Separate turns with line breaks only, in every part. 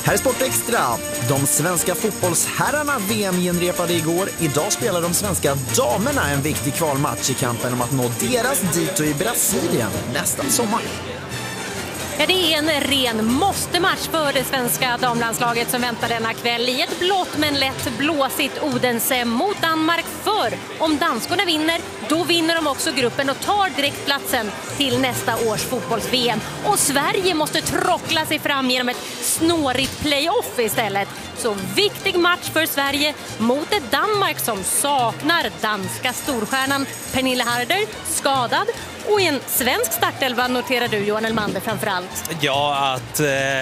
Här är Sportextra. De svenska fotbollsherrarna VM-genrepade igår. Idag spelar de svenska damerna en viktig kvalmatch i kampen om att nå deras dito i Brasilien nästa sommar.
Ja, det är en ren måste-match för det svenska damlandslaget som väntar denna kväll i ett blått men lätt blåsigt Odense mot Danmark. För om danskorna vinner, då vinner de också gruppen och tar direktplatsen till nästa års fotbolls-VM. Och Sverige måste trockla sig fram genom ett snårigt playoff istället. Så viktig match för Sverige mot ett Danmark som saknar danska storstjärnan Pernille Harder, skadad. Och i en svensk startelva noterar du, Johan Elmander, framförallt.
Ja, att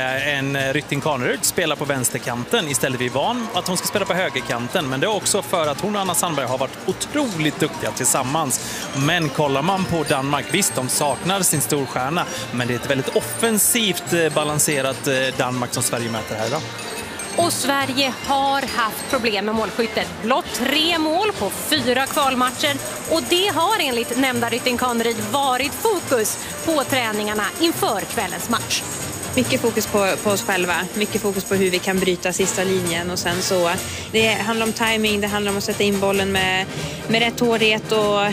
en Rytting Kaneryd spelar på vänsterkanten istället. Vi är van att hon ska spela på högerkanten. Men det är också för att hon och Anna Sandberg har varit otroligt duktiga tillsammans. Men kollar man på Danmark, visst, de saknar sin storstjärna. Men det är ett väldigt offensivt balanserat Danmark som Sverige möter här idag.
Och Sverige har haft problem med målskyttet. Blott 3 mål på 4 kvalmatcher. Och det har enligt nämnda Rytting Kaneryd varit fokus på träningarna inför kvällens match.
Mycket fokus på oss själva, mycket fokus på hur vi kan bryta sista linjen och sen så det handlar om timing, det handlar om att sätta in bollen med rätt hårdhet och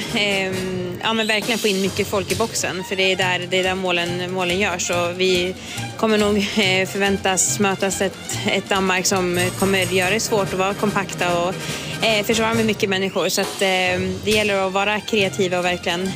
men verkligen få in mycket folk i boxen, för det är där målen görs. Så vi kommer nog förväntas mötas ett Danmark som kommer göra det svårt att vara kompakta och försvara med mycket människor, så att det gäller att vara kreativa och verkligen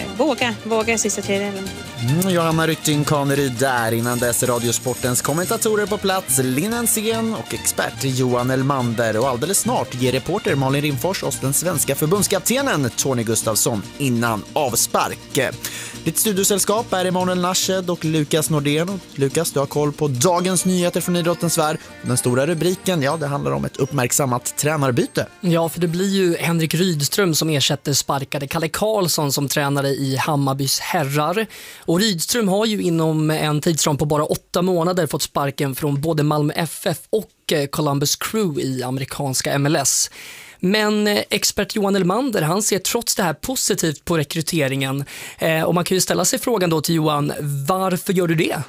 våga sista tredjedelen.
Johanna Rytting Kaneryd där. Innan dess Radiosportens kommentatorer på plats, Linn Ensén och expert Johan Elmander. Och alldeles snart ger reporter Malin Rimfors oss den svenska förbundskaptenen Tony Gustafsson innan avspark. Ditt studiosällskap är Emanuel Narshed och Lukas Nordén. Lukas, du har koll på dagens nyheter från idrottens värld. Den stora rubriken, ja, det handlar om ett uppmärksammat tränarbyte.
Ja, för det blir ju Henrik Rydström som ersätter sparkade Kalle Karlsson som tränare i Hammarbys herrar. Och Rydström har ju inom en tidsram på bara 8 månader fått sparken från både Malmö FF och Columbus Crew i amerikanska MLS. Men expert Johan Elmander, han ser trots det här positivt på rekryteringen. Och man kan ju ställa sig frågan då till Johan, varför gör du det?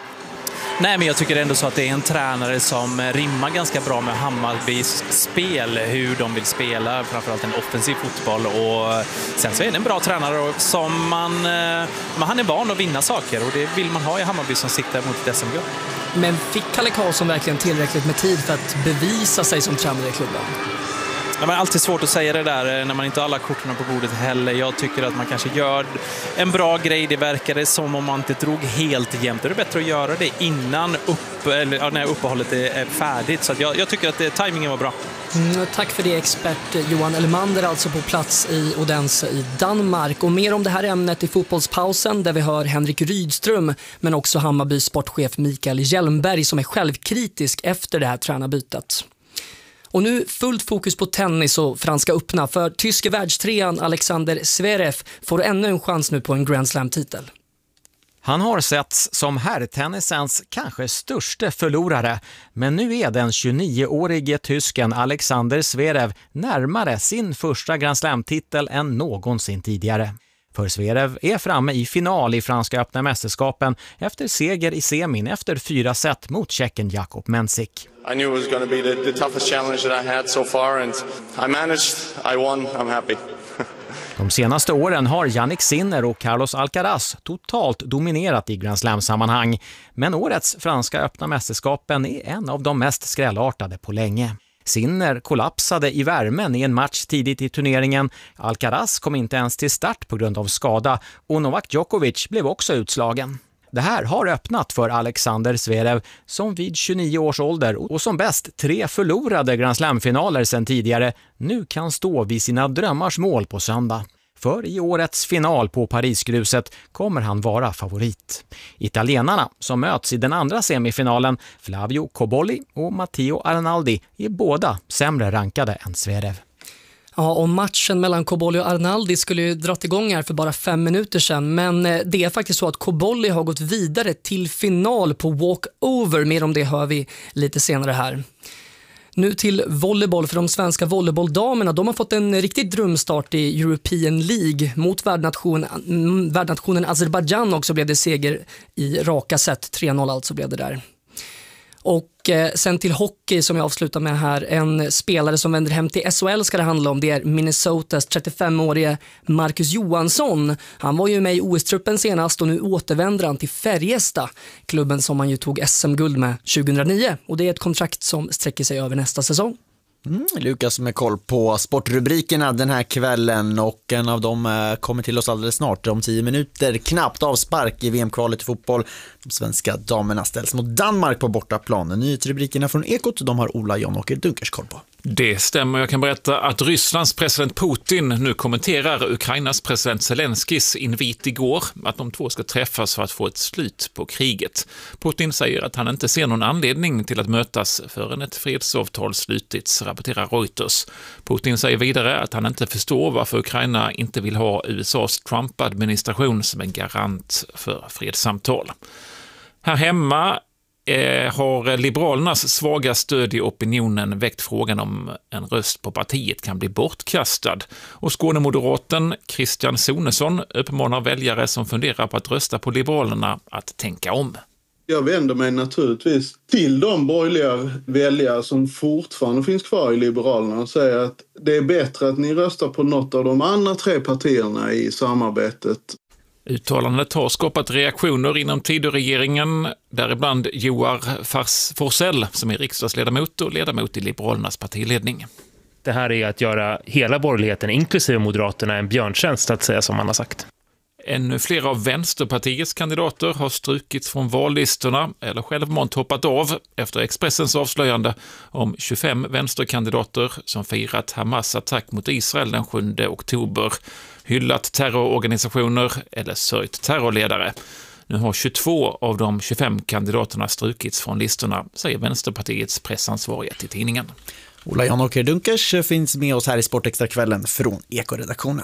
Nej, men jag tycker ändå så att det är en tränare som rimmar ganska bra med Hammarbys spel, hur de vill spela, framförallt en offensiv fotboll. Och sen så är det en bra tränare som han är van att vinna saker, och det vill man ha i Hammarby som siktar mot ett SM-guld.
Men fick Kalle Karlsson verkligen tillräckligt med tid för att bevisa sig som tränare i klubben?
Ja, men alltid svårt att säga det där när man inte har alla korten på bordet heller. Jag tycker att man kanske gör en bra grej. Det verkar som om man inte drog helt jämnt. Det är bättre att göra det innan när uppehållet är färdigt. Så att jag tycker att tajmingen var bra.
Tack för det, expert Johan Elmander, alltså på plats i Odense i Danmark. Och mer om det här ämnet i fotbollspausen, där vi hör Henrik Rydström men också Hammarbys sportchef Mikael Hjelmberg som är självkritisk efter det här tränarbytet. Och nu fullt fokus på tennis och franska öppna, för tyske världstrean Alexander Zverev får ännu en chans nu på en Grand Slam-titel.
Han har setts som herrtennisens kanske största förlorare, men nu är den 29-årige tysken Alexander Zverev närmare sin första Grand Slam-titel än någonsin tidigare. För Zverev är framme i final i franska öppna mästerskapen efter seger i semin efter 4 set mot tjecken Jakob Mensik.
I knew it was going to be the toughest challenge that I had so far, and I managed, I won, I'm happy.
De senaste åren har Jannik Sinner och Carlos Alcaraz totalt dominerat i Grand Slam-sammanhang, men årets franska öppna mästerskapen är en av de mest skrällartade på länge. Sinner kollapsade i värmen i en match tidigt i turneringen. Alcaraz kom inte ens till start på grund av skada och Novak Djokovic blev också utslagen. Det här har öppnat för Alexander Zverev som vid 29 års ålder och som bäst 3 förlorade Grand Slam-finaler sedan tidigare nu kan stå vid sina drömmars mål på söndag. För i årets final på Parisgruset kommer han vara favorit. Italienarna som möts i den andra semifinalen, Flavio Cobolli och Matteo Arnaldi, är båda sämre rankade än Zverev.
Ja, och matchen mellan Cobolli och Arnaldi skulle ju dra igång här för bara 5 minuter sedan. Men det är faktiskt så att Cobolli har gått vidare till final på walkover. Mer om det hör vi lite senare här. Nu till volleyboll, för de svenska volleybolldamerna. De har fått en riktig drömstart i European League mot värdnationen Azerbaijan. Också blev det seger i raka set. 3-0 alltså blev det där. Och sen till hockey som jag avslutar med här. En spelare som vänder hem till SHL ska det handla om. Det är Minnesotas 35-årige Marcus Johansson. Han var ju med i OS-truppen senast och nu återvänder han till Färjestad, klubben som han ju tog SM-guld med 2009. Och det är ett kontrakt som sträcker sig över nästa säsong.
Lukas med koll på sportrubrikerna den här kvällen, och en av dem kommer till oss alldeles snart. Om 10 minuter knappt avspark i VM-kvalet i fotboll. De svenska damerna ställs mot Danmark på bortaplan. Nyhetsrubrikerna från Ekot, de har Ola Jan-Åker Dunkers koll på.
Det stämmer. Jag kan berätta att Rysslands president Putin nu kommenterar Ukrainas president Zelenskis invit igår att de två ska träffas för att få ett slut på kriget. Putin säger att han inte ser någon anledning till att mötas förrän ett fredsavtal slutits, rapporterar Reuters. Putin säger vidare att han inte förstår varför Ukraina inte vill ha USAs Trump-administration som en garant för fredssamtal. Här hemma har Liberalernas svaga stöd i opinionen väckt frågan om en röst på partiet kan bli bortkastad. Och Skånemoderaten Christian Sonesson uppmanar väljare som funderar på att rösta på Liberalerna att tänka om.
Jag vänder mig naturligtvis till de borgerliga väljare som fortfarande finns kvar i Liberalerna och säger att det är bättre att ni röstar på något av de andra 3 partierna i samarbetet.
Uttalandet har skapat reaktioner inom Tidöregeringen, däribland Joar Forsell som är riksdagsledamot och ledamot i Liberalernas partiledning.
Det här är att göra hela borgerligheten, inklusive Moderaterna, en björntjänst att säga som man har sagt.
Ännu flera av Vänsterpartiets kandidater har strukits från vallistorna eller självmant hoppat av efter Expressens avslöjande om 25 vänsterkandidater som firat Hamas attack mot Israel den 7 oktober, hyllat terrororganisationer eller sörjt terrorledare. Nu har 22 av de 25 kandidaterna strukits från listorna, säger Vänsterpartiets pressansvariga till tidningen.
Ola Jan-Åker Dunkers finns med oss här i Sportextrakvällen från Eko-redaktionen.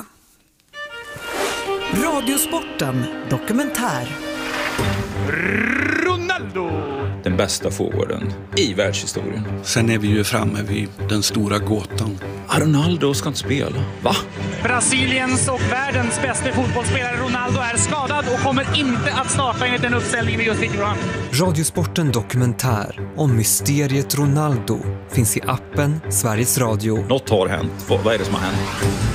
Radiosporten dokumentär.
Ronaldo! Den bästa forwarden i världshistorien.
Sen är vi ju framme vid den stora gåtan.
Ronaldo ska inte spela. Va?
Brasiliens och världens bästa fotbollsspelare Ronaldo är skadad och kommer inte att starta enligt den uppställningen just i Iran.
Radiosporten dokumentär om mysteriet Ronaldo finns i appen Sveriges Radio.
Något har hänt. Vad är det som har hänt?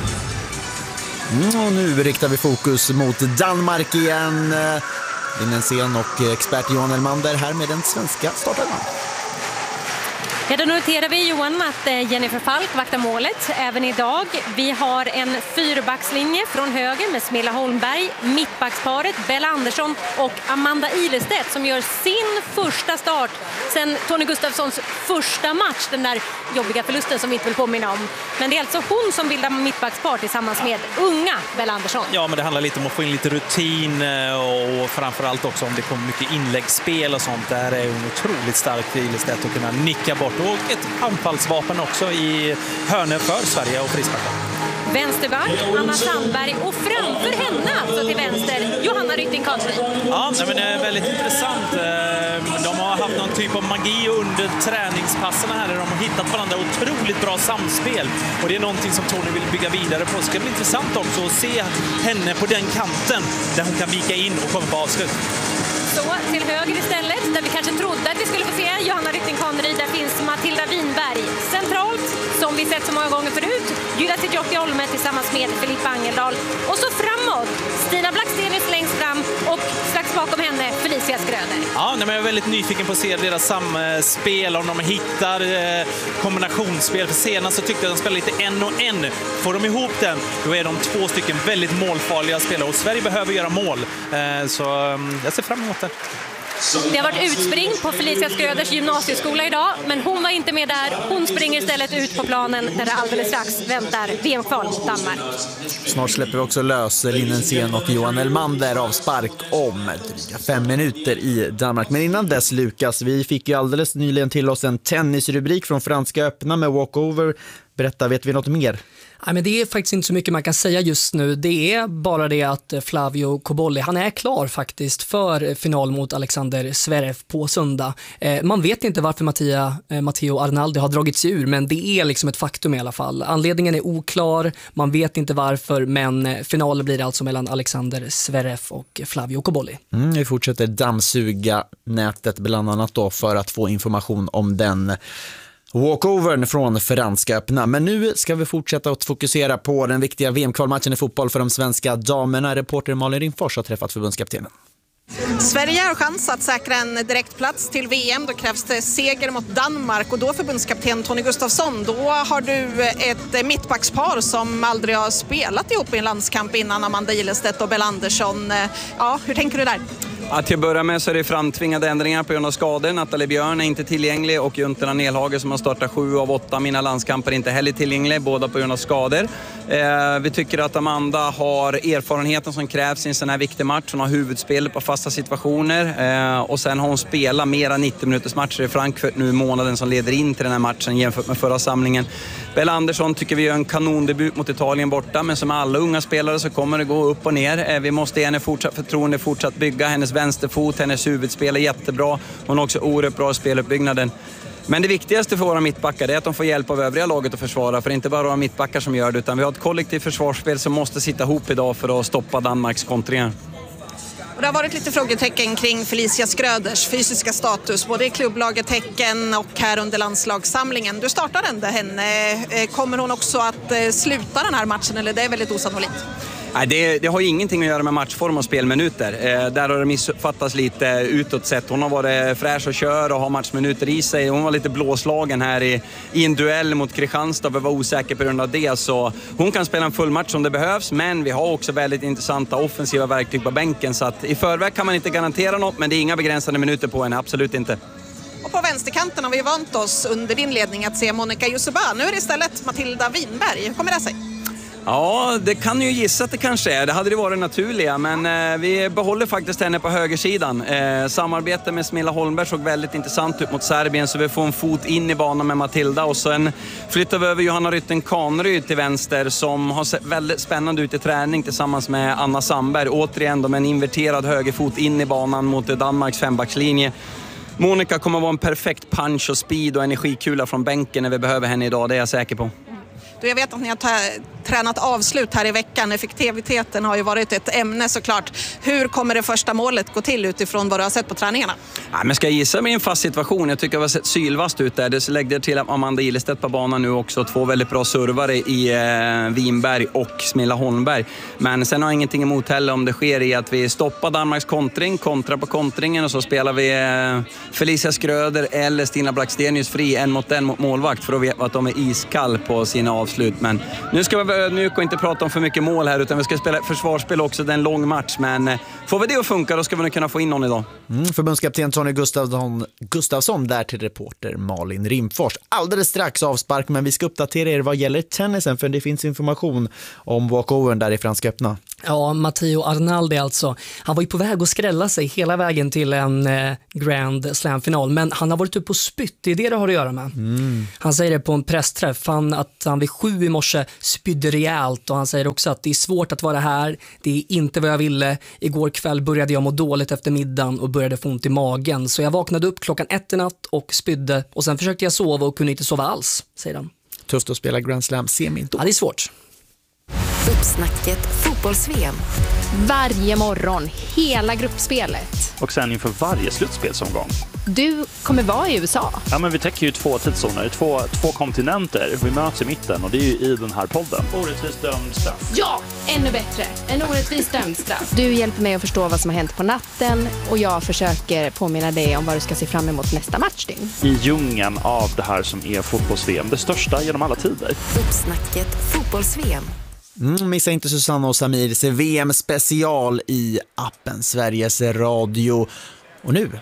Och nu riktar vi fokus mot Danmark igen. Linensén och expert Johan Elmander här med den svenska startelvan.
Ja, då noterar vi, Johan, att Jennifer Falk vaktar målet även idag. Vi har en 4-backslinje från höger med Smilla Holmberg, mittbacksparet Bella Andersson och Amanda Ilestedt som gör sin första start sen Tony Gustafssons första match, den där jobbiga förlusten som vi inte vill påminna om. Men det är alltså hon som bildar mittbackspar tillsammans med unga Bella Andersson.
Ja, men det handlar lite om att få in lite rutin och framförallt också om det kommer mycket inläggsspel och sånt. Där är hon otroligt stark för Ilestedt att kunna nicka bort. Och ett anfallsvapen också i hörnor för Sverige och frisparkar.
Vänsterback, Anna Sandberg och framför henne, alltså till vänster, Johanna Rytting-Kansvik.
Ja, men det är väldigt intressant. De har haft någon typ av magi under träningspasserna här där de har hittat varandra, otroligt bra samspel. Och det är någonting som Tony vill bygga vidare på. Så det blir intressant också att se henne på den kanten där hon kan vika in och komma på avslut.
Så till höger istället, där vi kanske trodde att vi skulle få se Johanna Rytting-Kaneryd, där finns Matilda Winberg. Centralt, som vi sett så många gånger förut, Gyda Tidjokti Olme tillsammans med Filippa Angeldal. Och så framåt, Stina Blackstenius längst fram och strax bakom henne Felicia Skröder.
Ja, men jag är väldigt nyfiken på att se deras samspel, om de hittar kombinationsspel. För senast så tyckte jag att de spelade lite en och en. Får de ihop den, då är de 2 stycken väldigt målfarliga spelare. Och Sverige behöver göra mål. Så jag ser fram emot det.
Det har varit utspring på Felicia Skröders gymnasieskola idag, men hon var inte med där. Hon springer istället ut på planen där det alldeles strax väntar VM-kval mot Danmark.
Snart släpper vi också lös Linensén och Johan Elmander av spark om dryga 5 minuter i Danmark. Men innan dess, Lukas, vi fick ju alldeles nyligen till oss en tennisrubrik från Franska öppna med walkover Berätta, vet vi något mer?
Nej, men det är faktiskt inte så mycket man kan säga just nu. Det är bara det att Flavio Cobolli, han är klar faktiskt för final mot Alexander Zverev på söndag. Man vet inte varför Matteo Arnaldi har dragit sig ur, men det är liksom ett faktum i alla fall. Anledningen är oklar, man vet inte varför, men finalen blir alltså mellan Alexander Zverev och Flavio Cobolli.
Vi fortsätter dammsuga nätet bland annat då för att få information om den walkovern från Franska öppna. Men nu ska vi fortsätta att fokusera på den viktiga VM-kvalmatchen i fotboll för de svenska damerna. Reporter Malin Rimfors har träffat förbundskaptenen.
Sverige har chans att säkra en direktplats till VM. Då krävs det seger mot Danmark och då förbundskapten Tony Gustafsson. Då har du ett mittbackspar som aldrig har spelat ihop i en landskamp innan, Amanda Ilestedt och Bella Andersson. Ja, hur tänker du där?
Att till att börja med så är det framtvingade ändringar på grund av skador. Nathalie Björn är inte tillgänglig och Junterna Nelhage som har startat 7 av 8 mina landskamper är inte heller tillgänglig, båda på grund av skador. Vi tycker att Amanda har erfarenheten som krävs i en sån här viktig match. Hon har huvudspel på fasta situationer och sen har hon spelat mera 90 minuters matcher i Frankfurt nu i månaden som leder in till den här matchen jämfört med förra samlingen. Bella Andersson tycker vi gör en kanondebut mot Italien borta, men som alla unga spelare så kommer det gå upp och ner. Vi måste ge henne fortsatt förtroende, fortsatt bygga hennes vänsterfot, hennes huvudspel är jättebra. Hon har också oerhört bra speluppbyggnaden. Men det viktigaste för våra mittbackar är att de får hjälp av övriga laget att försvara, för det är inte bara våra mittbackar som gör det, utan vi har ett kollektivt försvarsspel som måste sitta ihop idag för att stoppa Danmarks kontringar.
Och det har varit lite frågetecken kring Felicia Skröders fysiska status, både i klubblaget Häcken och här under landslagssamlingen. Du startar ändå henne. Kommer hon också att sluta den här matchen, eller det är väldigt osannolikt?
Nej, det har ju ingenting att göra med matchform och spelminuter. Där har det missuppfattats lite utåt sett. Hon har varit fräsch och kör och har matchminuter i sig. Hon var lite blåslagen här i en duell mot Kristianstad och var osäker på grund av det. Så hon kan spela en full match om det behövs, men vi har också väldigt intressanta offensiva verktyg på bänken. Så att i förväg kan man inte garantera något, men det är inga begränsade minuter på henne, absolut inte.
Och på vänsterkanten har vi vant oss under din ledning att se Monica Juseba. Nu är det istället Matilda Winberg. Hur kommer det sig?
Ja, det kan ju gissa att det kanske är. Det hade det varit naturliga, men vi behåller faktiskt henne på högersidan. Samarbete med Smilla Holmberg såg väldigt intressant ut mot Serbien, så vi får en fot in i banan med Matilda. Och sen flyttar vi över Johanna Rytten Kaneryd till vänster som har sett väldigt spännande ut i träning tillsammans med Anna Sandberg. Återigen med en inverterad högerfot in i banan mot Danmarks fembackslinje. Monica kommer att vara en perfekt punch och speed och energikula från bänken när vi behöver henne idag, det är jag säker på.
Jag vet att ni har tränat avslut här i veckan. Effektiviteten har ju varit ett ämne såklart. Hur kommer det första målet gå till utifrån vad du har sett på träningarna?
Ja, men ska jag gissa med en fast situation? Jag tycker att vi har sett sylvast ut där. Det lägger till att Amanda Ilestedt på banan nu också. 2 väldigt bra servare i Winberg och Smilla Holmberg. Men sen har jag ingenting emot heller om det sker i att vi stoppar Danmarks kontring, kontra på kontringen och så spelar vi Felicia Skröder eller Stina Blackstenius fri en mot målvakt för att veta att de är iskall på sina avslut. Men nu ska vi vara ödmjuka och inte prata om för mycket mål här, utan vi ska spela försvarsspel också. Det är en lång match, men får vi det att funka då ska vi nog kunna få in någon idag.
Förbundskapten Tony Gustafsson där till reporter Malin Rimfors. Alldeles strax avspark, men vi ska uppdatera er vad gäller tennisen, för det finns information om walkovern där i Franska öppna.
Ja, Matteo Arnaldi alltså. Han var ju på väg att skrälla sig hela vägen till en Grand Slam-final, men han har varit uppe och spytt, det är det har att göra med. Han säger det på en pressträff, att han vid 7 i morse spydde rejält, och han säger också att det är svårt att vara här, det är inte vad jag ville. Igår kväll började jag må dåligt efter middagen och började få ont i magen, så jag vaknade upp klockan 1 i natt och spydde, och sen försökte jag sova och kunde inte sova alls, säger han.
Tufft att spela Grand Slam semi.
Ja, det är svårt.
Uppsnacket fotbolls-VM.
Varje morgon, hela gruppspelet.
Och sen inför varje slutspelsomgång.
Du kommer vara i USA.
Ja, men vi täcker ju 2 tidszoner, två kontinenter. Vi möts i mitten och det är ju i den här podden. Orättvist dömd straff.
Ja, ännu bättre. En orättvis dömd straff. Du hjälper mig att förstå vad som har hänt på natten och jag försöker påminna dig om vad du ska se fram emot nästa matchdygn.
I djungeln av det här som är fotbolls-VM, det största genom alla tider.
Uppsnacket fotbolls-VM.
Missa inte Susanna och Samirs VM-special i appen Sveriges Radio. Och nu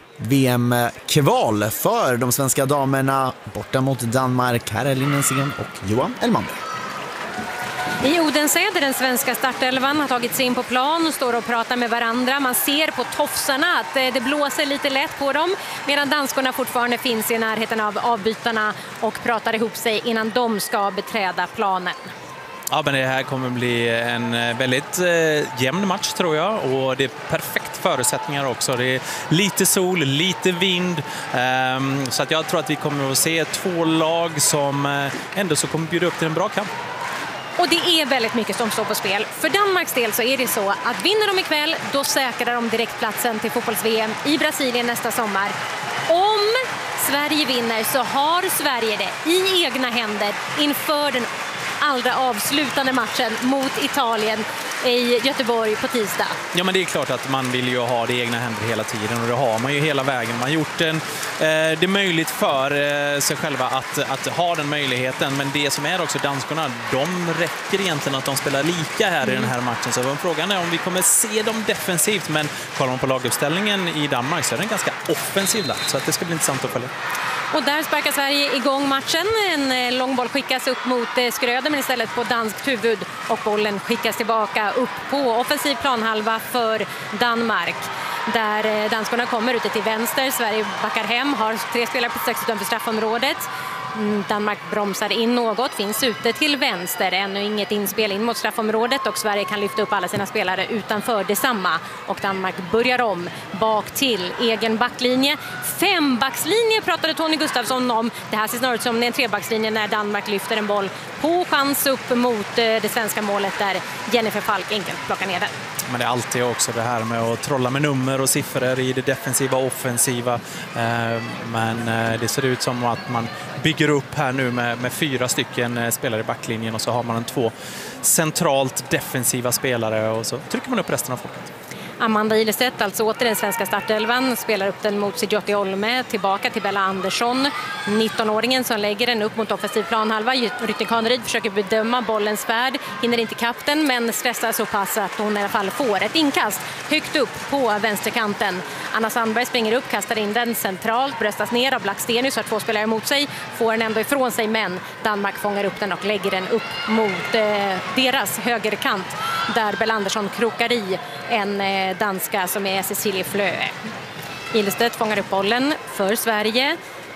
VM-kval för de svenska damerna borta mot Danmark. Här är Linjen Sen och Johan Elmander.
I Odense där den svenska startelvan har tagit sig in på plan och står och pratar med varandra. Man ser på tofsarna att det blåser lite lätt på dem medan danskorna fortfarande finns i närheten av avbytarna och pratar ihop sig innan de ska beträda planen.
Ja, men det här kommer bli en väldigt jämn match tror jag, och det är perfekt förutsättningar också. Det är lite sol, lite vind, så att jag tror att vi kommer att se två lag som ändå så kommer bjuda upp till en bra kamp.
Och det är väldigt mycket som står på spel. För Danmarks del så är det så att vinner de ikväll, då säkrar de direktplatsen till fotbolls-VM i Brasilien nästa sommar. Om Sverige vinner så har Sverige det i egna händer inför den allra avslutande matchen mot Italien i Göteborg på tisdag.
Ja, men det är klart att man vill ju ha det i egna händer hela tiden, och det har man ju hela vägen. Man har gjort det möjligt för sig själva att ha den möjligheten, men det som är också danskorna, de räcker egentligen att de spelar lika här i den här matchen. Så frågan är om vi kommer se dem defensivt, men kollar man på laguppställningen i Danmark så är den ganska offensiv där, så att det ska bli intressant att följa.
Och där sparkar Sverige igång matchen. En långboll skickas upp mot Skröder men istället på danskt huvud, och bollen skickas tillbaka upp på offensiv planhalva för Danmark. Där danskorna kommer ute till vänster. Sverige backar hem, har 3 spelare på strax utanför straffområdet. Danmark bromsar in något, finns ute till vänster. Ännu inget inspel in mot straffområdet och Sverige kan lyfta upp alla sina spelare utanför detsamma. Och Danmark börjar om bak till egen backlinje. 5-backslinje pratade Tony Gustafsson om. Det här ser snarare ut som en 3-backslinje när Danmark lyfter en boll på chans upp mot det svenska målet där Jennifer Falk enkelt plockar ner den.
Men det är alltid också det här med att trolla med nummer och siffror i det defensiva och offensiva. Men det ser ut som att man bygger upp här nu med 4 stycken spelare i backlinjen, och så har man 2 centralt defensiva spelare och så trycker man upp resten av folket.
Amanda Ilestedt, alltså åter den svenska startelvan, spelar upp den mot Sidjotti Olme, tillbaka till Bella Andersson, 19-åringen som lägger den upp mot offensiv planhalva. Rytting Kaneryd försöker bedöma bollens färd, hinner inte kapten men stressar så pass att hon i alla fall får ett inkast högt upp på vänsterkanten. Anna Sandberg springer upp, kastar in den centralt, bröstas ner av Blackstenius, har 2 spelare emot sig, får den ändå ifrån sig, men Danmark fångar upp den och lägger den upp mot deras högerkant där Bella Andersson krokar i en danska som är Cecilie Flöe. Ilestedt fångar upp bollen för Sverige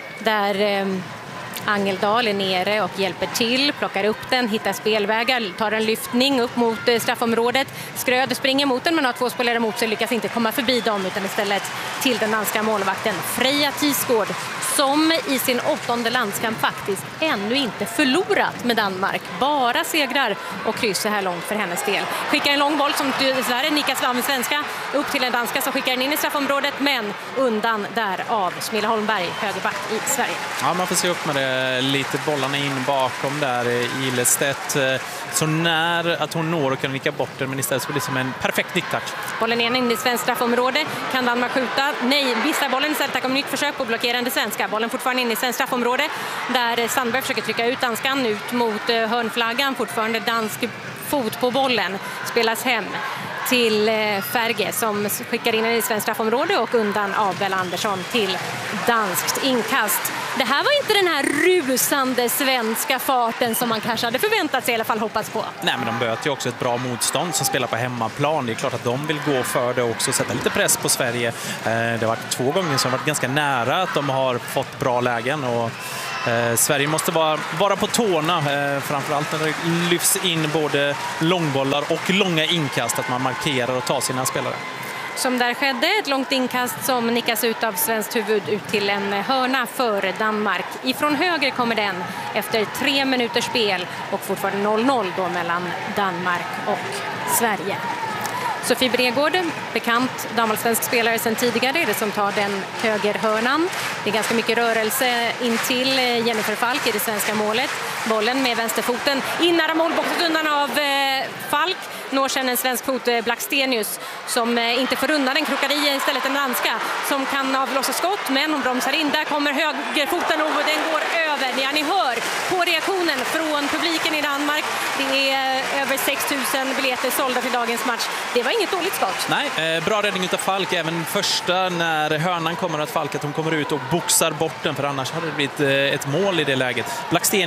där Angeldal är nere och hjälper till, plockar upp den, hittar spelvägar, tar en lyftning upp mot straffområdet. Skröder springer mot den men har 2 spelare mot sig, lyckas inte komma förbi dem utan istället till den danska målvakten Freja Tisgård som i sin 8:e landskamp faktiskt ännu inte förlorat med Danmark. Bara segrar och kryss så här långt för hennes del. Skickar en lång boll som dessvärre nickas av med svenska upp till en danska som skickar den in i straffområdet men undan där av Smilla Holmberg, högerback i Sverige.
Ja, man får se upp med det. Lite bollarna in bakom där i Ilestedt. Så när att hon når och kan nicka bort den, men istället så blir det som en perfekt nicktouch.
Bollen är in i svensk straffområde. Kan Danmark skjuta? Nej, missar bollen istället. Tack om nytt försök på blockerande svenska. Bollen fortfarande in i svensk straffområde där Sandberg försöker trycka ut danskan ut mot hörnflaggan. Fortfarande dansk fot på bollen. Spelas hem till Färge som skickar in i svensk straffområde och undan av Bella Andersson till danskt inkast. Det här var inte den här rusande svenska farten som man kanske hade förväntat sig, i alla fall hoppats på.
Nej, men de möter ju också ett bra motstånd som spelar på hemmaplan. Det är klart att de vill gå för det också, sätta lite press på Sverige. Det har varit 2 gånger som varit ganska nära att de har fått bra lägen och Sverige måste vara på tårna, framförallt när det lyfts in både långbollar och långa inkast, att man markerar och tar sina spelare.
Som där skedde, ett långt inkast som nickas ut av svenskt huvud ut till en hörna för Danmark. Ifrån höger kommer den efter 3 minuters spel och fortfarande 0-0 då mellan Danmark och Sverige. Sofie Bregård, bekant damallsvensk spelare sedan tidigare, är det som tar den högerhörnan. Det är ganska mycket rörelse in till Jennifer Falk i det svenska målet. Bollen med vänsterfoten in nära målboxet undan av Falk. Når sedan en svensk fot, Blackstenius, som inte får undan den, krokar i istället en danska som kan avlossa skott, men hon bromsar in. Där kommer högerfoten och den går över. Ja, ni hör på reaktionen från publiken i Danmark. Det är över 6 000 biljetter sålda till dagens match. Det var inget dåligt skott.
Nej, bra räddning utav Falk. Även första när hörnan kommer att Falk, att hon kommer ut och boxar bort den, för annars hade det blivit ett mål i det läget. Blackstenius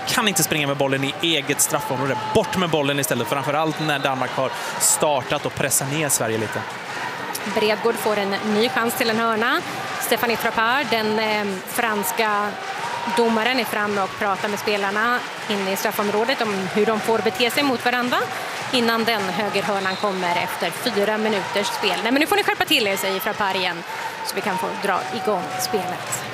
kan inte springa med bollen i eget straffområde. Bort med bollen istället, framförallt när Danmark har startat och pressat ner Sverige lite.
Bredgård får en ny chans till en hörna. Stéphanie Frappart, den franska domaren, är framme och pratar med spelarna inne i straffområdet om hur de får bete sig mot varandra innan den högerhörnan kommer efter 4 minuters spel. Nej, men nu får ni skärpa till er, säger Frappart igen, så vi kan få dra igång spelet.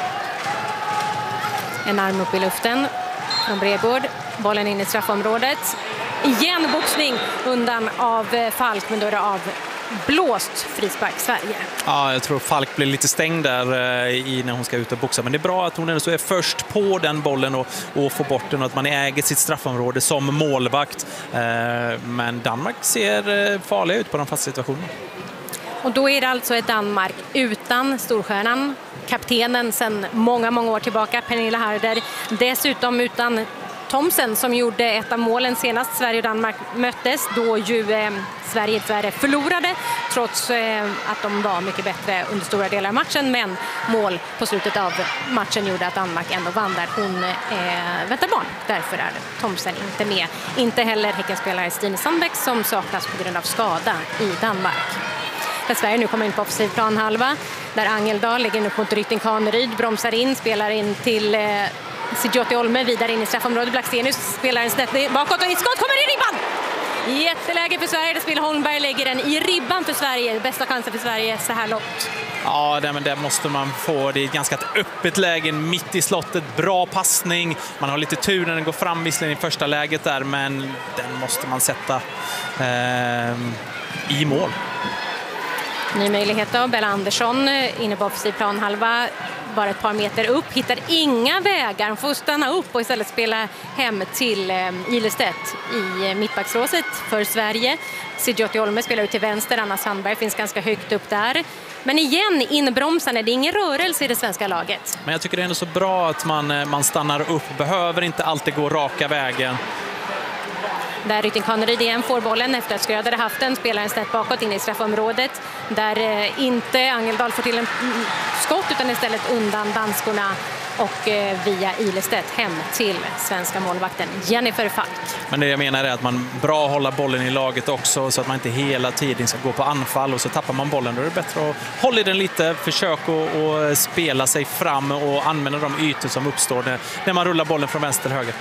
En arm upp i luften från Bredgård. Bollen in i straffområdet. Igen boxning undan av Falk, men då är det av blåst frispark Sverige.
Ja, jag tror Falk blir lite stängd där när hon ska ut och boxa. Men det är bra att hon ändå så är först på den bollen och får bort den och att man äger sitt straffområde som målvakt. Men Danmark ser farliga ut på de fasta situationerna.
Och då är det alltså ett Danmark utan storstjärnan, kaptenen sedan många år tillbaka, Pernilla Harder. Dessutom utan Thomsen som gjorde ett av målen senast Sverige och Danmark möttes, då ju Sverige tyvärr förlorade trots att de var mycket bättre under stora delar av matchen, men mål på slutet av matchen gjorde att Danmark ändå vann där. Hon väntar barn, därför är Thomsen inte med. Inte heller Häckenspelare Stine Sandbäck som saknas på grund av skada i Danmark. Där Sverige nu kommer in på offensiv planhalva, där Angeldal ligger nu mot Rytting Kaneryd, bromsar in, spelar in till Sigiotti Olme, vidare in i straffområdet. Blackstenius spelar en snett bakåt och i skott kommer i ribban! Jätteläge för Sverige, där Smilla Holmberg lägger den i ribban för Sverige. Bästa chansen för Sverige så här långt.
Ja, men det måste man få. Det är ett ganska öppet läge mitt i slottet. Bra passning. Man har lite tur när den går fram visserligen i första läget där, men den måste man sätta i mål.
Ny möjlighet av Bella Andersson inne på offensiv planhalva. Bara ett par meter upp, hittar inga vägar. Hon får stanna upp och istället spela hem till Ilestedt i mittbacksråset för Sverige. Sigiotti Olme spelar ut till vänster, Anna Sandberg finns ganska högt upp där. Men igen, inbromsande, det är ingen rörelse i det svenska laget.
Men jag tycker det är ändå så bra att man stannar upp, behöver inte alltid gå raka vägen.
Där Rytting Kaneryd igen får bollen efter att Skröder haft den, spelar en snett bakåt in i straffområdet. Där inte Angeldal får till en skott utan istället undan danskorna och via Ilestedt hem till svenska målvakten Jennifer Falk.
Men det jag menar är att man bra hålla bollen i laget också så att man inte hela tiden ska gå på anfall och så tappar man bollen. Då är det bättre att hålla den lite, försöka och spela sig fram och använda de ytor som uppstår när man rullar bollen från vänster till höger.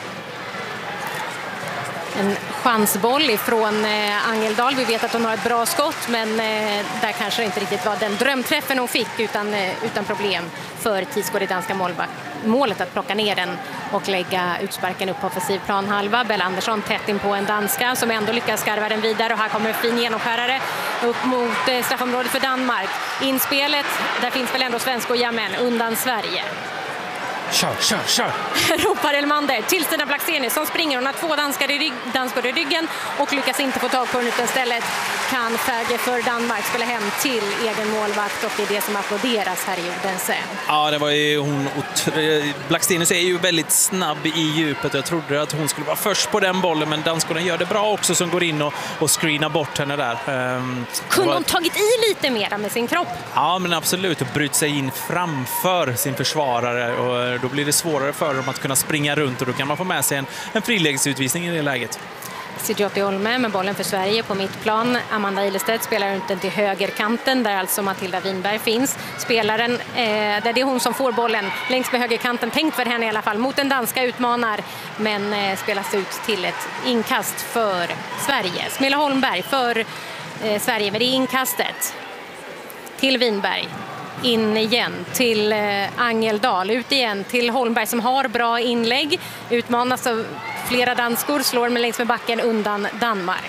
En chansboll ifrån Angeldal. Vi vet att hon har ett bra skott, men där kanske inte riktigt var den drömträffen hon fick utan problem för Tisgård i danska målet att plocka ner den och lägga utsparken upp på offensiv planhalva. Bella Andersson tätt in på en danska som ändå lyckas skarva den vidare och här kommer en fin genomskärare upp mot straffområdet för Danmark. Inspelet, där finns väl ändå svenskor, jamen undan Sverige.
Kör!
Ropar Elmander till Stina Blackstenius som springer. Hon har 2 danskor i ryggen och lyckas inte få tag på den, utan istället kan Färge för Danmark spela hem till egen målvakt och det är det som applåderas här i Odense.
Ja, det var ju hon. Blackstenius är ju väldigt snabb i djupet. Jag trodde att hon skulle vara först på den bollen, men danskorna gör det bra också som går in och screenar bort henne där.
Kunde hon tagit i lite mer med sin kropp?
Ja, men absolut. Och bryt sig in framför sin försvarare och då blir det svårare för dem att kunna springa runt och då kan man få med sig en frilägesutvisning i det läget.
Sigiotti Olme med bollen för Sverige på mittplan. Amanda Ilestedt spelar ut den till högerkanten där alltså Matilda Winberg finns. Spelaren, där det är hon som får bollen längs med högerkanten, tänkt för henne i alla fall, mot den danska utmanar, men spelas ut till ett inkast för Sverige. Smilla Holmberg för Sverige med det inkastet till Winberg. In igen till Angeldal, ut igen till Holmberg som har bra inlägg. Utmanas av flera danskor, slår med längs med backen undan Danmark.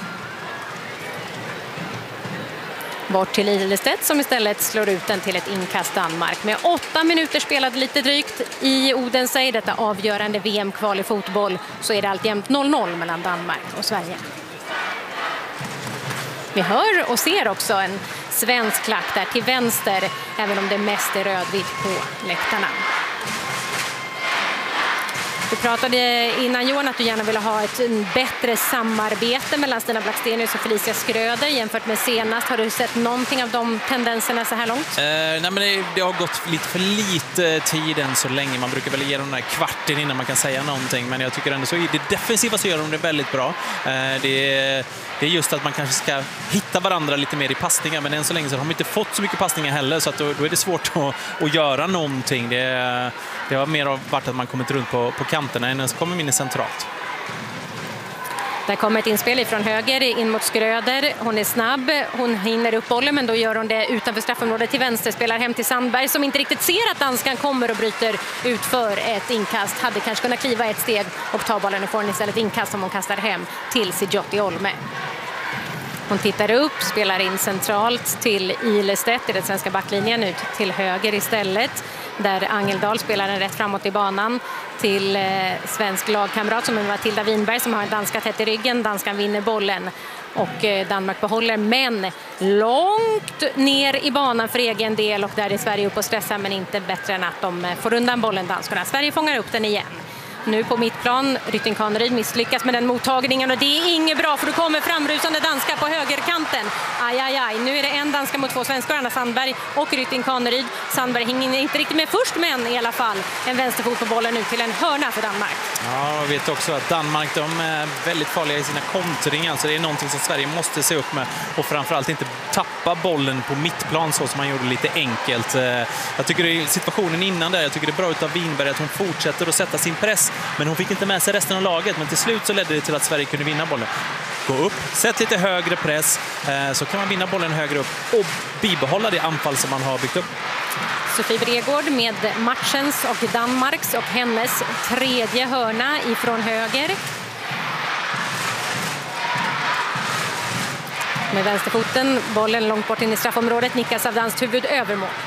Bort till Ilestedt som istället slår ut den till ett inkast Danmark. Med 8 minuter spelade lite drygt i Odense, detta avgörande VM-kval i fotboll, så är det alltjämt 0-0 mellan Danmark och Sverige. Vi hör och ser också en svensk klack där till vänster, även om det mest är rödvitt på läktarna. Du pratade innan, Johan, att du gärna ville ha ett bättre samarbete mellan Stina Blackstenius och Felicia Skröder jämfört med senast. Har du sett någonting av de tendenserna så här långt?
Nej, men det har gått lite för lite tid än så länge. Man brukar väl ge dem den här kvarten innan man kan säga någonting. Men jag tycker ändå så i det defensiva så gör de det väldigt bra. Det är just att man kanske ska hitta varandra lite mer i passningar. Men än så länge så har de inte fått så mycket passningar heller. Så att då är det svårt att göra någonting. Det har mer varit att man kommit runt på kanterna än så kommer in centralt.
Där kommer ett inspel ifrån höger in mot Skröder. Hon är snabb, hon hinner upp bollen, men då gör hon det utanför straffområdet till vänster. Spelar hem till Sandberg som inte riktigt ser att danskan kommer och bryter ut för ett inkast. Hade kanske kunnat kliva ett steg och ta bollen och får hon istället inkast som hon kastar hem till Sijotti Olme. Hon tittar upp, spelar in centralt till Ilestedt i den svenska backlinjen, ut till höger istället. Där Angeldal spelar den rätt framåt i banan till svensk lagkamrat som är Matilda Winberg som har en danska tätt i ryggen. Danskan vinner bollen och Danmark behåller, men långt ner i banan för egen del, och där är Sverige upp och stressar, men inte bättre än att de får undan bollen, danskarna. Sverige fångar upp den igen. Nu på mittplan, Rytting Kaneryd misslyckas med den mottagningen och det är inget bra för du kommer framrusande danska på högerkanten. Aj. Nu är det en danska mot två svenskar, Anna Sandberg och Rytting Kaneryd. Sandberg hänger inte riktigt med först, men i alla fall en vänsterfot på bollen nu till en hörna för Danmark.
Ja, jag vet också att Danmark, de är väldigt farliga i sina kontringar, så det är någonting som Sverige måste se upp med och framförallt inte tappa bollen på mittplan så som man gjorde lite enkelt. Jag tycker det är situationen innan där, jag tycker det är bra utav Winberg att hon fortsätter att sätta sin press. Men hon fick inte med sig resten av laget, men till slut så ledde det till att Sverige kunde vinna bollen. Gå upp, sätt lite högre press, så kan man vinna bollen högre upp och bibehålla det anfall som man har byggt upp.
Sofie Bregård med matchens och Danmarks och hennes tredje hörna ifrån höger. Med vänsterfoten, bollen långt bort in i straffområdet, nickas av danskt huvud över mål.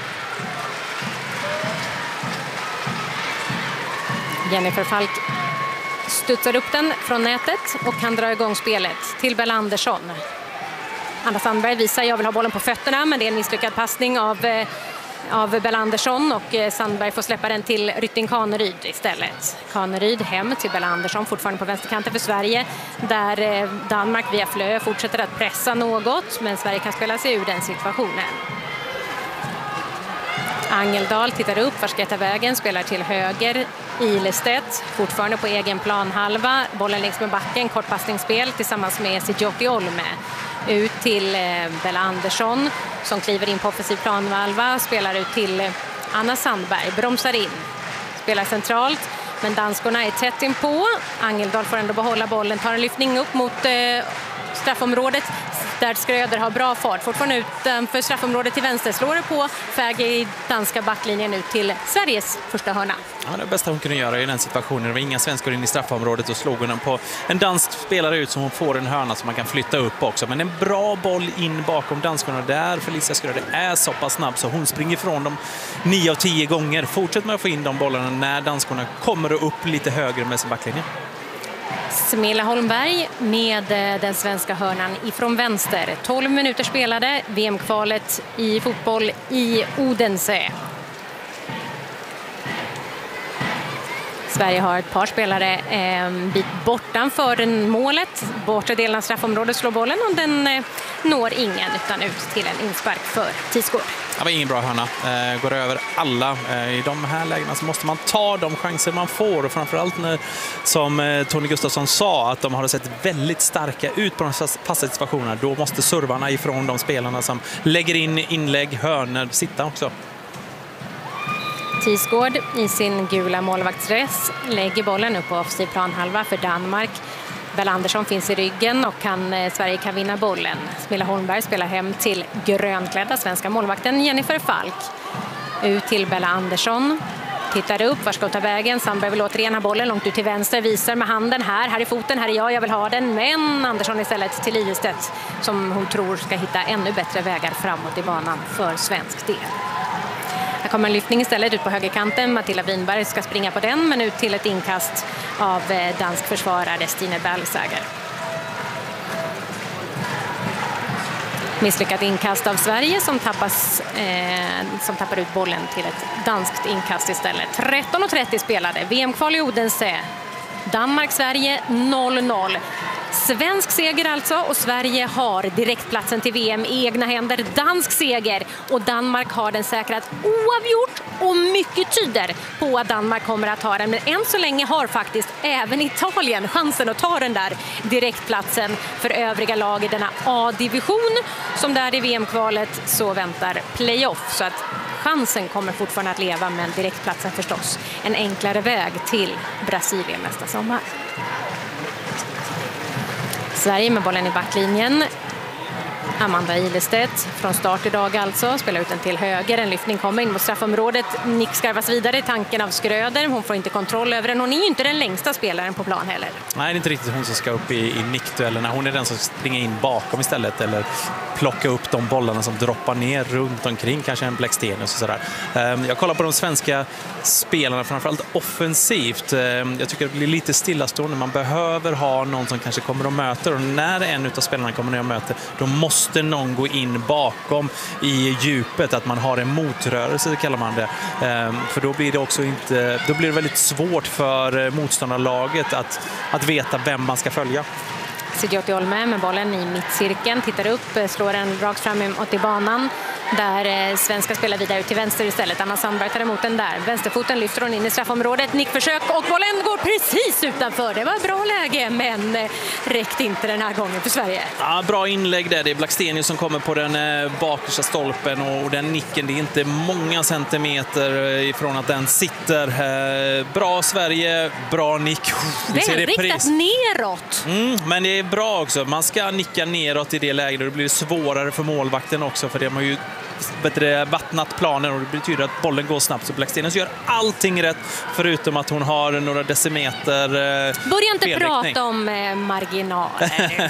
Jennifer Falk studsar upp den från nätet och kan dra igång spelet till Bella Andersson. Anna Sandberg visar jag vill ha bollen på fötterna, men det är en misslyckad passning av Bella Andersson och Sandberg får släppa den till Rytting Kaneryd istället. Kaneryd hem till Bella Andersson, fortfarande på vänsterkanten för Sverige, där Danmark via Flö fortsätter att pressa något, men Sverige kan spela sig ur den situationen. Angeldal tittar upp, var ska jag ta vägen, spelar till höger. Ilestedt fortfarande på egen planhalva, bollen längs med backen, kort passningsspel tillsammans med Sijotti Olme. Ut till Bella Andersson som kliver in på offensiv planhalva, spelar ut till Anna Sandberg, bromsar in, spelar centralt, men danskorna är tätt in på. Angeldal får ändå behålla bollen, tar en lyftning upp mot straffområdet där Skröder har bra fart. Fortfarande utanför straffområdet till vänster, slår det på Fäge i danska backlinjen ut till Sveriges första hörna.
Ja, det bästa hon kunde göra i den situationen. Det var inga svenskar in i straffområdet och slog hon på en dansk spelare ut som hon får en hörna som man kan flytta upp också. Men en bra boll in bakom danskarna där Felicia Skröder är så pass snabb så hon springer ifrån dem 9 av 10 gånger. Fortsätt med att få in de bollarna när danskarna kommer upp lite högre med sin backlinje.
Smilla Holmberg med den svenska hörnan ifrån vänster. 12 minuter spelade, VM-kvalet i fotboll i Odense. Sverige har ett par spelare en bit bortanför målet. Bortre delen av straffområdet slår bollen och den når ingen utan ut till en inspark för Tisgård.
Det var ingen bra hörna. Går över alla. I de här lägena så måste man ta de chanser man får. Och framförallt när, som Tony Gustafsson sa, att de har sett väldigt starka ut på de fasta situationerna. Då måste servarna ifrån de spelarna som lägger in inlägg, hörnor, sitta också.
Tisgård i sin gula målvaktsdress lägger bollen upp på offensiv planhalva för Danmark. Bella Andersson finns i ryggen och Sverige kan vinna bollen. Smilla Holmberg spelar hem till grönklädda svenska målvakten Jennifer Falk. Ut till Bella Andersson. Tittar upp, var ska ta vägen? Sandberg vill återigen ha bollen långt ut till vänster. Visar med handen här är foten, här är jag vill ha den. Men Andersson istället till Ilestedt som hon tror ska hitta ännu bättre vägar framåt i banan för svensk del. Här kommer en lyftning istället ut på högerkanten. Matilda Winberg ska springa på den, men ut till ett inkast av dansk försvarare Stine Balsager. Misslyckat inkast av Sverige som tappar ut bollen till ett danskt inkast istället. 13:30 spelade. VM-kval i Odense. Danmark-Sverige 0-0. Svensk seger alltså, och Sverige har direktplatsen till VM i egna händer. Dansk seger, och Danmark har den säkrat oavgjort, och mycket tyder på att Danmark kommer att ha den. Men än så länge har faktiskt även Italien chansen att ta den där direktplatsen. För övriga lag i denna A-division, som där i VM-kvalet, så väntar playoff. Så att chansen kommer fortfarande att leva, men direktplatsen förstås en enklare väg till Brasilien nästa sommar. Sverige med bollen i backlinjen. Amanda Ilestedt från start idag alltså. Spelar ut den till höger. En lyftning kommer in mot straffområdet. Nick skarvas vidare i tanken av Skröder. Hon får inte kontroll över den. Hon är ju inte den längsta spelaren på plan heller.
Nej, det är inte riktigt hon som ska upp i nickduellerna. Hon är den som springer in bakom istället. Eller plocka upp de bollarna som droppar ner runt omkring. Kanske en Blackstenius och sådär. Jag kollar på de svenska spelarna, framförallt offensivt. Jag tycker det blir lite stillastående. Man behöver ha någon som kanske kommer och möter. Och när en av spelarna kommer ner och möter, då måste någon gå in bakom i djupet, att man har en motrörelse, kallar man det. För då blir det också då blir det väldigt svårt för motståndarlaget att veta vem man ska följa.
Sidjoti Olme med bollen i mittcirkeln, tittar upp, slår den rakt fram åt i banan. Där svenska spelar vidare ut till vänster istället. Anna Sandberg tar emot den där. Vänsterfoten lyfter hon in i straffområdet. Nickförsök, och bollen går precis utanför. Det var ett bra läge, men räckte inte den här gången för Sverige.
Ja, bra inlägg där. Det är Blackstenius som kommer på den bakersta stolpen, och den nicken, det är inte många centimeter ifrån att den sitter. Bra Sverige, bra nick.
Riktat neråt.
Men det är bra också. Man ska nicka neråt i det läget, och det blir svårare för målvakten också, för det har ju vattnat planen, och det betyder att bollen går snabbt. Så Blackstenius gör allting rätt, förutom att hon har några decimeter
börja inte prata om marginaler.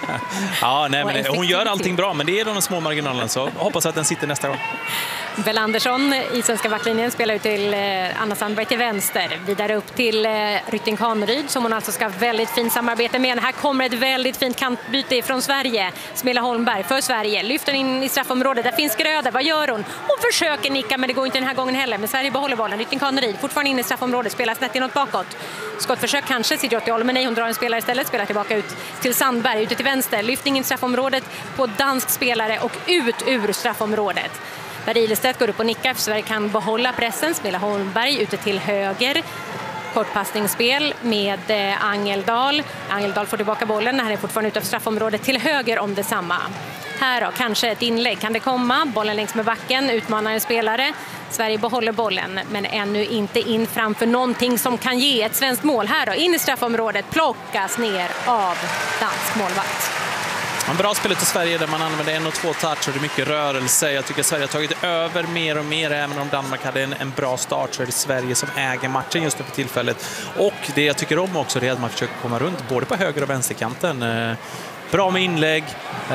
Ja, nej, men hon gör allting bra, men det är de små marginalerna, så hoppas att den sitter nästa gång.
Bell Andersson i svenska backlinjen spelar ut till Anna Sandberg till vänster. Vidare upp till Rytting Kaneryd, som hon alltså ska ha väldigt fint samarbete med. Här kommer ett väldigt fint kantbyte från Sverige. Smilla Holmberg för Sverige. Lyfter in i straffområdet. Där finns Gröder. Vad gör hon? Hon försöker nicka, men det går inte den här gången heller. Men Sverige behåller bollen. Rytting Kaneryd fortfarande inne i straffområdet. Spelar snett inåt bakåt. Skottförsök kanske. Sidjoti Olme, nej, hon drar en spelare istället. Spelar tillbaka ut till Sandberg. Ute till vänster. Lyftning in i straffområdet på dansk spelare och ut ur straffområdet. Där Ilestedt går upp och nickar, för Sverige kan behålla pressen. Smilla Holmberg ute till höger. Kortpassningsspel med Angeldal. Angeldal får tillbaka bollen när han är fortfarande utanför straffområdet, till höger om detsamma. Här då, kanske ett inlägg. Kan det komma? Bollen längs med backen, utmanar en spelare. Sverige behåller bollen, men ännu inte in framför någonting som kan ge ett svenskt mål. Här då, in i straffområdet, plockas ner av dansk målvakt.
En bra spel till Sverige där man använder 1 och 2 touch, och det är mycket rörelse. Jag tycker att Sverige har tagit över mer och mer. Även om Danmark hade en bra start, så är det Sverige som äger matchen just nu på tillfället. Och det jag tycker om också, det är att man försöker komma runt både på höger- och vänsterkanten. Bra med inlägg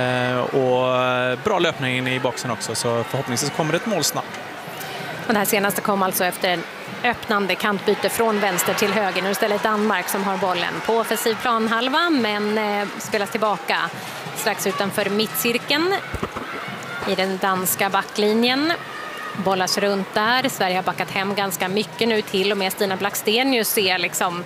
och bra löpning i boxen också. Så förhoppningsvis kommer det ett mål snabbt.
Och det här senaste kom alltså efter en öppnande kantbyte från vänster till höger. Nu istället Danmark som har bollen på offensiv planhalva, men spelas tillbaka strax utanför mittcirkeln i den danska backlinjen. Bollas runt där. Sverige har backat hem ganska mycket nu, till och med Stina Blackstenius ser liksom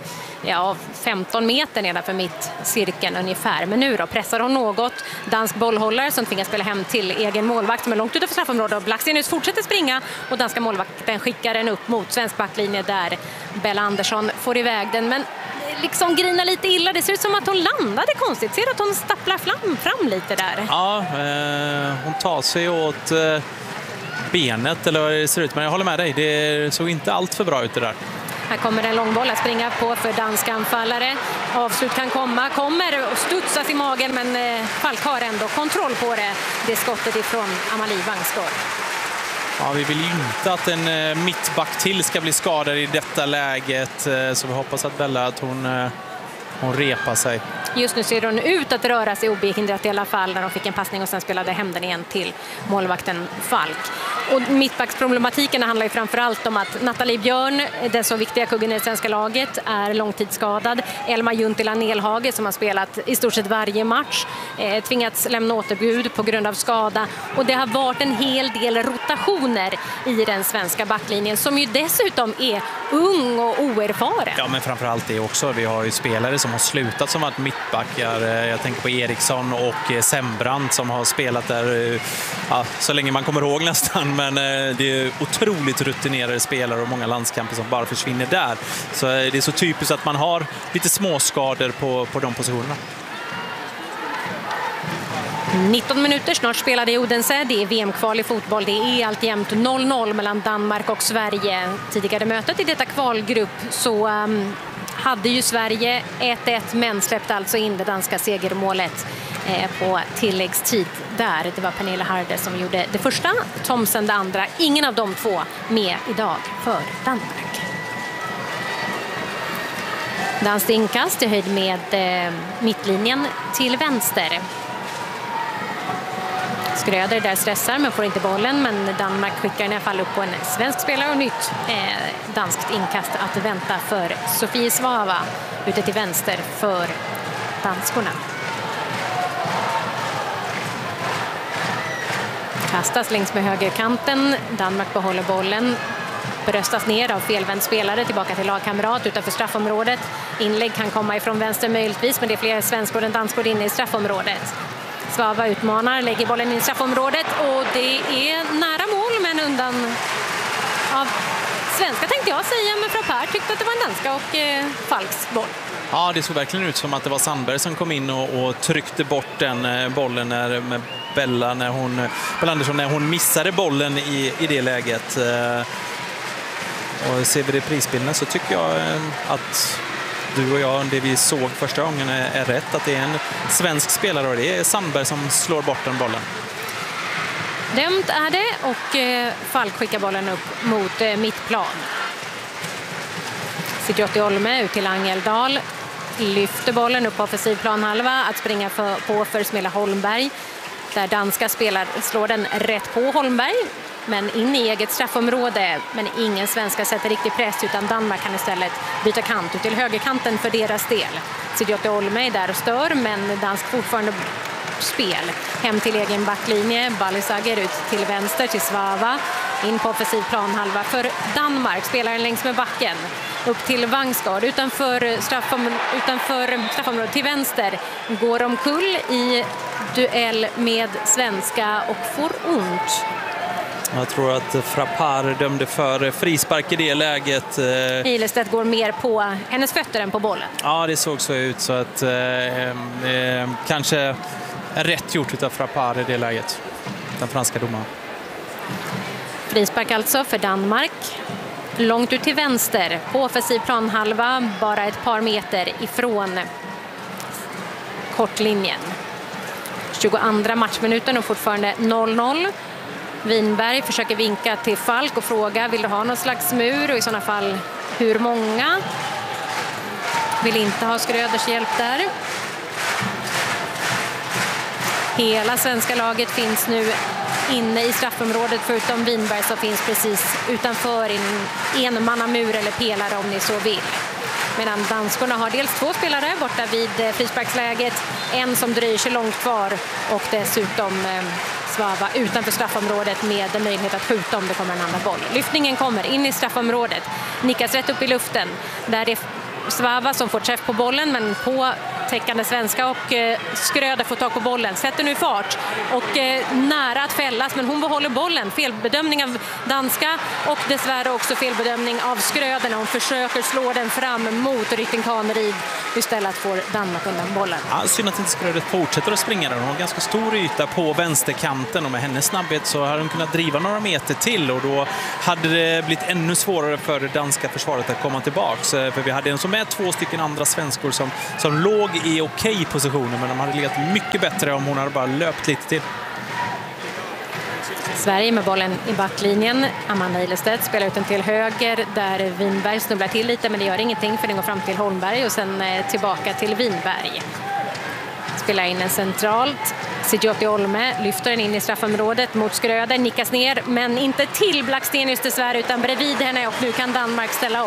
15 meter nedanför mittcirkeln ungefär. Men nu då pressar hon något. Dansk bollhållare som tvingas spela hem till egen målvakt som är långt utanför straffområdet. Blackstenius fortsätter springa, och danska målvakten skickar den upp mot svensk backlinje där Bell Andersson får iväg den. Men liksom grinar lite illa. Det ser ut som att hon landade konstigt. Ser att hon stapplar fram lite där?
Ja, hon tar sig åt benet, eller vad det ser ut. Men jag håller med dig, det såg inte allt för bra ut det där.
Här kommer en långboll att springa på för danska anfallare. Avslut kan komma, kommer och studsas i magen, men Falk har ändå kontroll på det. Det är skottet ifrån Amalie Vangsgård.
Ja, vi vill ju inte att en mittback till ska bli skadad i detta läget, så vi hoppas att Bella, att hon repar sig.
Just nu ser hon ut att röra sig obehindrat i alla fall när de fick en passning och sen spelade hem den igen till målvakten Falk. Och mittbacksproblematiken handlar ju framförallt om att Nathalie Björn, den så viktiga kuggen i det svenska laget, är långtidsskadad. Elma Juntila Nelhage, som har spelat i stort sett varje match, tvingats lämna återbud på grund av skada. Och det har varit en hel del rotationer i den svenska backlinjen, som ju dessutom är ung och oerfaren.
Ja, men framförallt det också. Vi har ju spelare som har slutat som varit mittbackar. Jag tänker på Eriksson och Sembrant som har spelat där så länge man kommer ihåg nästan. Men det är otroligt rutinerade spelare och många landskamper som bara försvinner där. Så det är så typiskt att man har lite småskador på de positionerna.
19 minuter snart spelade i Odense. Det är VM-kval i fotboll. Det är alltjämt 0-0 mellan Danmark och Sverige. Tidigare mötet i detta kvalgrupp så hade ju Sverige 1-1, men släppte alltså in det danska segermålet på tilläggstid där. Det var Pernilla Harder som gjorde det första, Thomsen det andra. Ingen av de två med idag för Danmark. Danskt inkast i höjd med mittlinjen till vänster. Skröder där stressar men får inte bollen, men Danmark skickar i alla fall upp på en svensk spelare och nytt danskt inkast att vänta för Sofie Svava ute till vänster för danskorna. Kastas längs med högerkanten. Danmark behåller bollen. Bröstas ner av felvänd spelare tillbaka till lagkamrat utanför straffområdet. Inlägg kan komma ifrån vänster möjligtvis, men det är fler svenskor än danskor inne i straffområdet. Svava utmanar, lägger bollen in i straffområdet och det är nära mål, men undan av svenska tänkte jag säga, men Frappart tyckte att det var en danska och Falks boll.
Ja, det såg verkligen ut som att det var Sandberg som kom in och tryckte bort den bollen med Bella när hon missade bollen i det läget. Och ser vi reprisbilden så tycker jag att du och jag, det vi såg första gången är rätt, att det är en svensk spelare och det är Sandberg som slår bort den bollen.
Dömt är det och Falk skickar bollen upp mot mittplan. Sidjotti Olme ut till Angeldal. Lyfter bollen upp på offensiv planhalva att springa på för Smela Holmberg. Där danska spelare slår den rätt på Holmberg, men in i eget straffområde. Men ingen svenska sätter riktig press, utan Danmark kan istället byta kant ut till högerkanten för deras del. Sidjotti Olme är där och stör, men dansk fortfarande spel. Hem till egen backlinje. Ballisager ut till vänster till Svava. In på offensiv planhalva för Danmark. Spelaren längs med backen. Upp till Vangsgaard utanför straffområdet till vänster. Går omkull i duell med svenska och får ont.
Jag tror att Frappart dömde för frispark i det läget.
Ilestedt går mer på hennes fötter än på bollen.
Ja, det såg så ut, så att kanske rätt gjort av Frappart i det läget. Den franska domaren.
Frispark alltså för Danmark. Långt ut till vänster på offensiv planhalva, bara ett par meter ifrån kortlinjen. 22 matchminuten och fortfarande 0-0. Winberg försöker vinka till Falk och fråga, vill du ha någon slags mur, och i sådana fall hur många? Vill inte ha Skröders hjälp där. Hela svenska laget finns nu inne i straffområdet, förutom Winberg som finns precis utanför en mannamur eller pelare om ni så vill. Medan danskorna har dels 2 spelare borta vid frisparksläget, en som dröjer sig långt kvar och dessutom Svava utanför straffområdet med möjlighet att skjuta om det kommer en andra boll. Lyftningen kommer in i straffområdet, nickas rätt upp i luften. Där är Svava som får träff på bollen, men på täckande svenska, och Skröder får tag på bollen. Sätter nu i fart och nära att fällas, men hon behåller bollen. Felbedömning av danska och dessvärre också felbedömning av Skröder när hon försöker slå den fram mot Rytting Kaneryd. Istället får Danmark undan bollen.
Ja, synd att inte Skröder fortsätter att springa där. Hon har ganska stor yta på vänsterkanten och med hennes snabbhet så hade hon kunnat driva några meter till, och då hade det blivit ännu svårare för det danska försvaret att komma tillbaks. För vi hade en som är 2 stycken andra svenskor som låg i okej positioner, men de hade legat mycket bättre om hon hade bara löpt lite till.
Sverige med bollen i backlinjen. Amanda Ilestedt spelar ut den till höger där Winberg snubblar till lite, men det gör ingenting för den går fram till Holmberg och sen tillbaka till Winberg. spelar in en centralt. Sidioti Olme lyfter den in i straffområdet mot Skröder, nickas ner men inte till Blackstenius dessvärre utan bredvid henne, och nu kan Danmark ställa om.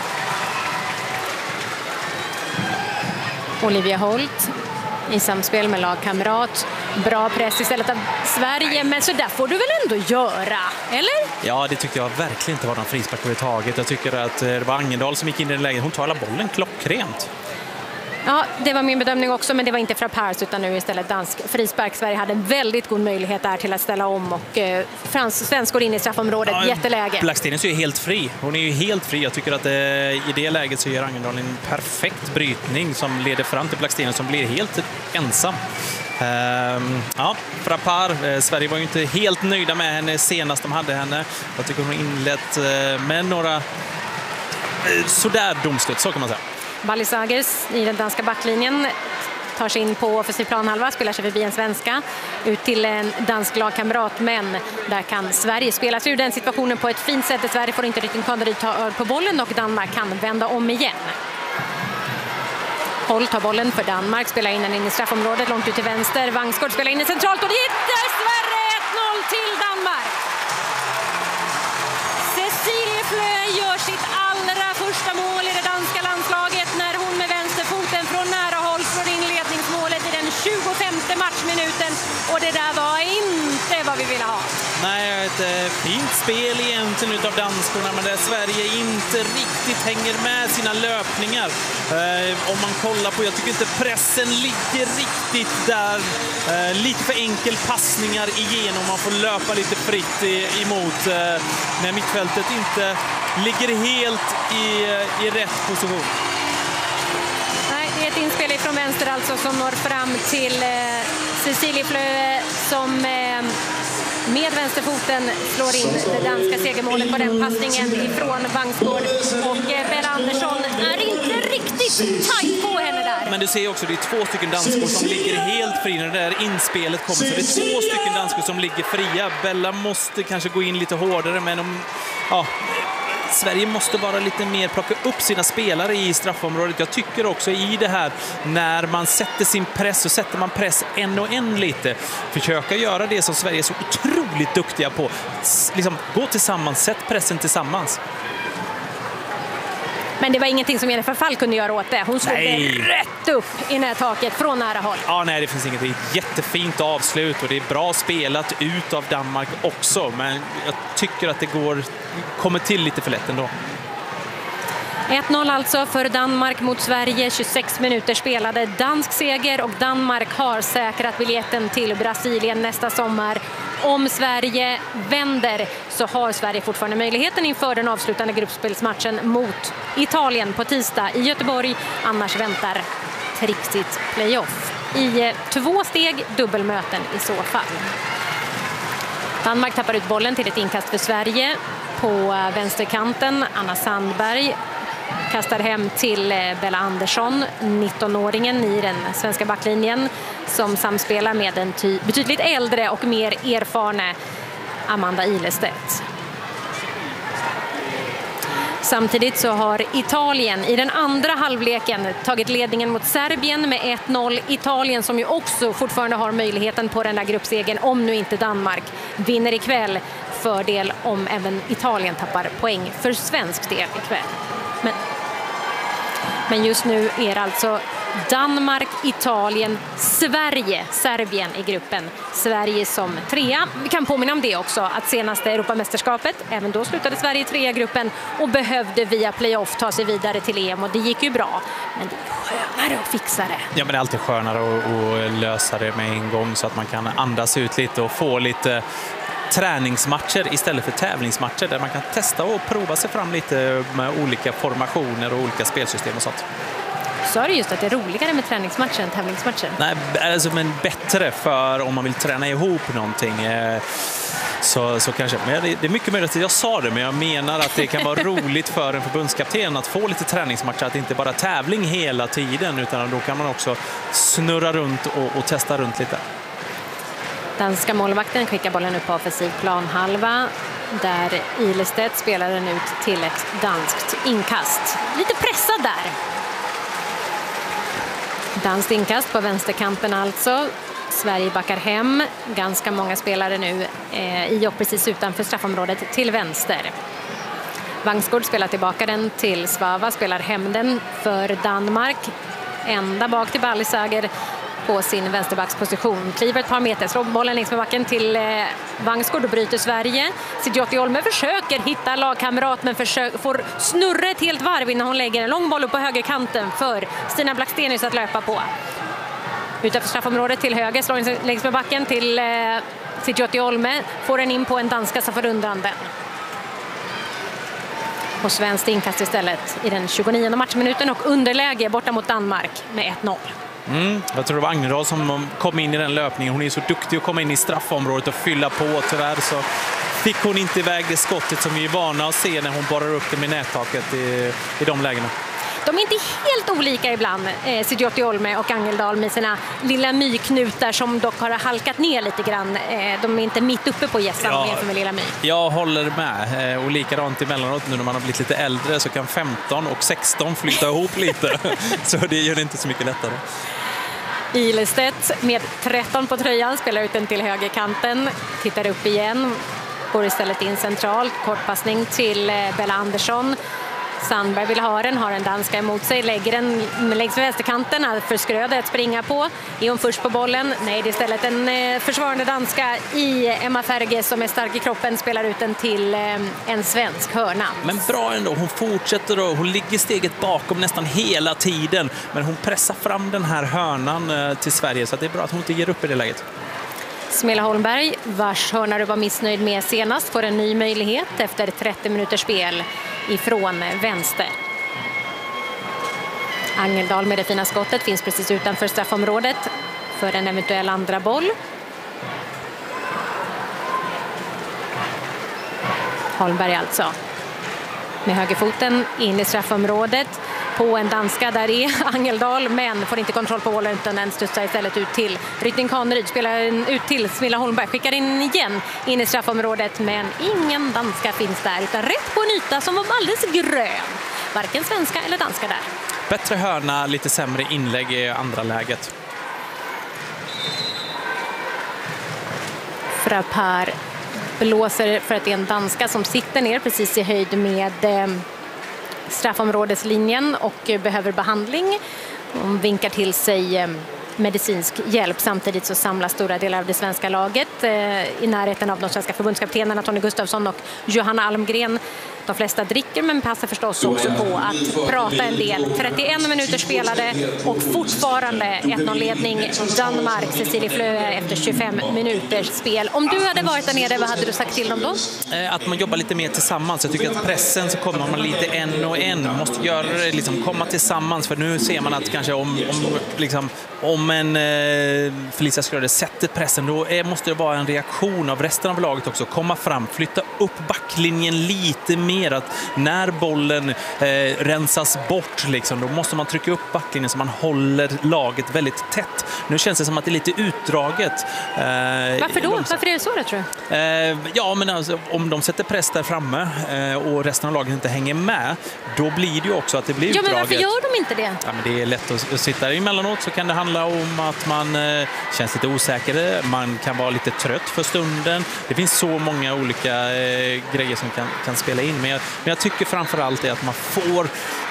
Olivia Holt i samspel med lagkamrat. Bra press istället av Sverige, men så där får du väl ändå göra, eller?
Ja, det tyckte jag verkligen inte var någon frispark överhuvudtaget. Jag tycker att det var Angendal som gick in i den läget. Hon tar alla bollen klockrent.
Ja, det var min bedömning också, men det var inte Frappars utan nu istället dansk frispark. Sverige hade en väldigt god möjlighet där till att ställa om, och svensk går in i straffområdet, jätteläge.
Blackstenius är ju helt fri. Hon är ju helt fri. Jag tycker att i det läget så gör Angendal en perfekt brytning som leder fram till Blackstenius som blir helt ensam. Ja, Frappar. Sverige var ju inte helt nöjda med henne senast de hade henne. Jag tycker hon har inlett med några sådär domslut, så kan man säga.
Balisagers i den danska backlinjen tar sig in på offensiv planhalva, spelar sig förbi en svenska ut till en dansk lagkamrat, men där kan Sverige spela sig ur den situationen på ett fint sätt. Sverige får inte riktigt ta på bollen och Danmark kan vända om igen. Holt tar bollen för Danmark, spelar in den in i straffområdet långt ut till vänster. Vangsgård spelar in den centralt och det är dessvärre 1-0 till Danmark. Cecilie Flø gör sitt allra första mål i det danska landslaget när hon med vänsterfoten från nära håll slår in ledningsmålet i den 25:e matchminuten, och det där var inte vad vi ville ha.
Nej, ett fint spel egentligen utav danskorna, men där Sverige inte riktigt hänger med sina löpningar. Om man kollar på, jag tycker inte pressen ligger riktigt där. Lite för enkel passningar igenom, man får löpa lite fritt emot när mittfältet inte ligger helt i rätt position.
Nej, det är ett inspel från vänster alltså som når fram till Cecilie Flø som med vänsterfoten slår in det danska segermålet på den passningen ifrån Vangsgård, och Bella Andersson är inte riktigt tajt på henne där.
Men du ser också, det är 2 stycken danskor som ligger helt fria när det där inspelet kommer, så det är 2 stycken danskor som ligger fria. Bella måste kanske gå in lite hårdare, men Sverige måste vara lite mer, plocka upp sina spelare i straffområdet. Jag tycker också i det här, när man sätter sin press, så sätter man press en och en lite. Försöka göra det som Sverige är så otroligt duktiga på. Liksom, gå tillsammans, sätt pressen tillsammans.
Men det var ingenting som Jennifer Fall kunde göra åt det. Hon slog det rätt upp i nättaket från nära håll.
Ja, nej, det finns inget. Det är ett jättefint avslut och det är bra spelat ut av Danmark också. Men jag tycker att det kommer till lite för lätt ändå.
1-0 alltså för Danmark mot Sverige. 26 minuter spelade. Dansk seger, och Danmark har säkrat biljetten till Brasilien nästa sommar. Om Sverige vänder så har Sverige fortfarande möjligheten inför den avslutande gruppspelsmatchen mot Italien på tisdag i Göteborg. Annars väntar trixigt playoff i 2 steg, dubbelmöten i så fall. Danmark tappar ut bollen till ett inkast för Sverige på vänsterkanten. Anna Sandberg kastar hem till Bella Andersson, 19-åringen i den svenska backlinjen, som samspelar med den betydligt äldre och mer erfarne Amanda Ilestedt. Samtidigt så har Italien i den andra halvleken tagit ledningen mot Serbien med 1-0. Italien som ju också fortfarande har möjligheten på den där gruppsegern om nu inte Danmark vinner ikväll. Fördel om även Italien tappar poäng för svensk del ikväll. Men just nu är det alltså Danmark, Italien, Sverige, Serbien i gruppen. Sverige som 3. Vi kan påminna om det också, att senaste Europamästerskapet, även då slutade Sverige i 3-gruppen och behövde via playoff ta sig vidare till EM, och det gick ju bra. Men det är skönare att fixa det.
Ja, men det är alltid skönare att lösa det med en gång så att man kan andas ut lite och få lite träningsmatcher istället för tävlingsmatcher där man kan testa och prova sig fram lite med olika formationer och olika spelsystem och sånt.
Så är det just att det är roligare med träningsmatcher än tävlingsmatcher.
Nej, alltså, men bättre för om man vill träna ihop någonting. Så kanske, men det är mycket möjligt att jag sa det, men jag menar att det kan vara roligt för en förbundskapten att få lite träningsmatcher, att det inte bara tävling hela tiden, utan då kan man också snurra runt och testa runt lite.
Danska målvakten skickar bollen upp på offensiv planhalva där Ilestedt spelar den ut till ett danskt inkast. Lite pressad där. Danskt inkast på vänsterkanten alltså. Sverige backar hem. Ganska många spelare nu i och precis utanför straffområdet till vänster. Vangsgård spelar tillbaka den till Svava, spelar hem den för Danmark. Ända bak till Ballisager på sin vänsterbacksposition. Kliver ett par meter, slår bollen längs med backen till Vangsgård och bryter Sverige. Sidiotti Olme försöker hitta lagkamrat men får snurra ett helt varv innan hon lägger en lång boll upp på högerkanten för Stina Blackstenius att löpa på. Utanför straffområdet till höger, slår längs med backen till Sidiotti Olme. Får den in på en danska som får undan den. Och svenskt inkast istället i den 29:e matchminuten och underläge borta mot Danmark med 1-0.
Jag tror det var Agnedal som kom in i den löpningen. Hon är så duktig att komma in i straffområdet och fylla på. Tyvärr så fick hon inte iväg det skottet som vi är vana att se när hon borrar upp det med nättaket i de lägena.
De är inte helt olika ibland, Sidiotti Olme och Angeldal med sina lilla myknutar som dock har halkat ner lite grann. De är inte mitt uppe på gässan jämfört med lilla my. Jag
håller med. Och likadant emellanåt nu när man har blivit lite äldre så kan 15 och 16 flytta ihop lite. Så det gör det inte så mycket lättare.
Ilestedt med 13 på tröjan spelar ut den till högerkanten. Tittar upp igen. Går istället in centralt. Kortpassning till Bella Andersson. Sandberg vill ha den, har en danska emot sig, lägger den längs med vänsterkanten för Skröder att springa på. Är hon först på bollen? Nej, det är istället en försvarande danska i Emma Ferge som är stark i kroppen, spelar ut den till en svensk hörna.
Men bra ändå, hon fortsätter och hon ligger steget bakom nästan hela tiden. Men hon pressar fram den här hörnan till Sverige så att det är bra att hon inte ger upp i det läget.
Smela Holmberg, vars hörna du var missnöjd med senast, får en ny möjlighet efter 30 minuters spel ifrån vänster. Angeldal med det fina skottet finns precis utanför straffområdet för en eventuell andra boll. Holmberg alltså med högerfoten in i straffområdet på en danska, där är Angeldal men får inte kontroll på bollen utan den studsar istället ut till Rytting Kaneryd, spelar ut till Smilla Holmberg, skickar in igen in i straffområdet men ingen danska finns där utan rätt på en yta som var alldeles grön. Varken svenska eller danska där.
Bättre hörna, lite sämre inlägg i andra läget.
Frappar blåser för att det är en danska som sitter ner precis i höjd med straffområdeslinjen och behöver behandling. Hon vinkar till sig medicinsk hjälp. Samtidigt så samlas stora delar av det svenska laget i närheten av de svenska förbundskaptenerna Tony Gustafsson och Johanna Almgren. De flesta dricker men passar förstås också på att prata en del. 31 minuter spelade och fortfarande 1-0-ledning Danmark, Cecilie Flöe efter 25 minuters spel. Om du hade varit där nere, vad hade du sagt till dem då?
Att man jobbar lite mer tillsammans. Jag tycker att pressen så kommer man lite en och en. Man måste göra det, liksom, komma tillsammans. För nu ser man att kanske om en Felicia Skröder sätter pressen, då måste det vara en reaktion av resten av laget också. Komma fram, flytta upp backlinjen lite mer. Att när bollen rensas bort, liksom, då måste man trycka upp backlinjen så man håller laget väldigt tätt. Nu känns det som att det är lite utdraget.
Varför då? Varför är det så då, tror du?
Ja, men alltså, om de sätter press där framme och resten av laget inte hänger med, då blir det ju också att det blir utdraget.
Ja, men varför gör de inte det?
Ja, men det är lätt att sitta emellanåt, så kan det handla om att man känns lite osäker, man kan vara lite trött för stunden. Det finns så många olika grejer som kan spela in. Men jag tycker framförallt är att man får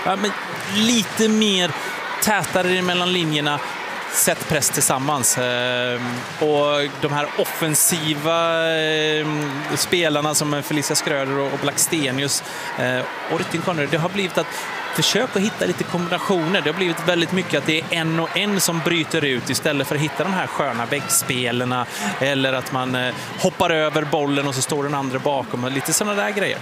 lite mer tätare mellan linjerna, sätt press tillsammans. Och de här offensiva spelarna som Felicia Skröder och Blackstenius och Rytting Kaneryd, det har blivit att försöka hitta lite kombinationer. Det har blivit väldigt mycket att det är en och en som bryter ut istället för att hitta de här sköna väggspelarna, eller att man hoppar över bollen och så står den andra bakom, och lite sådana där grejer.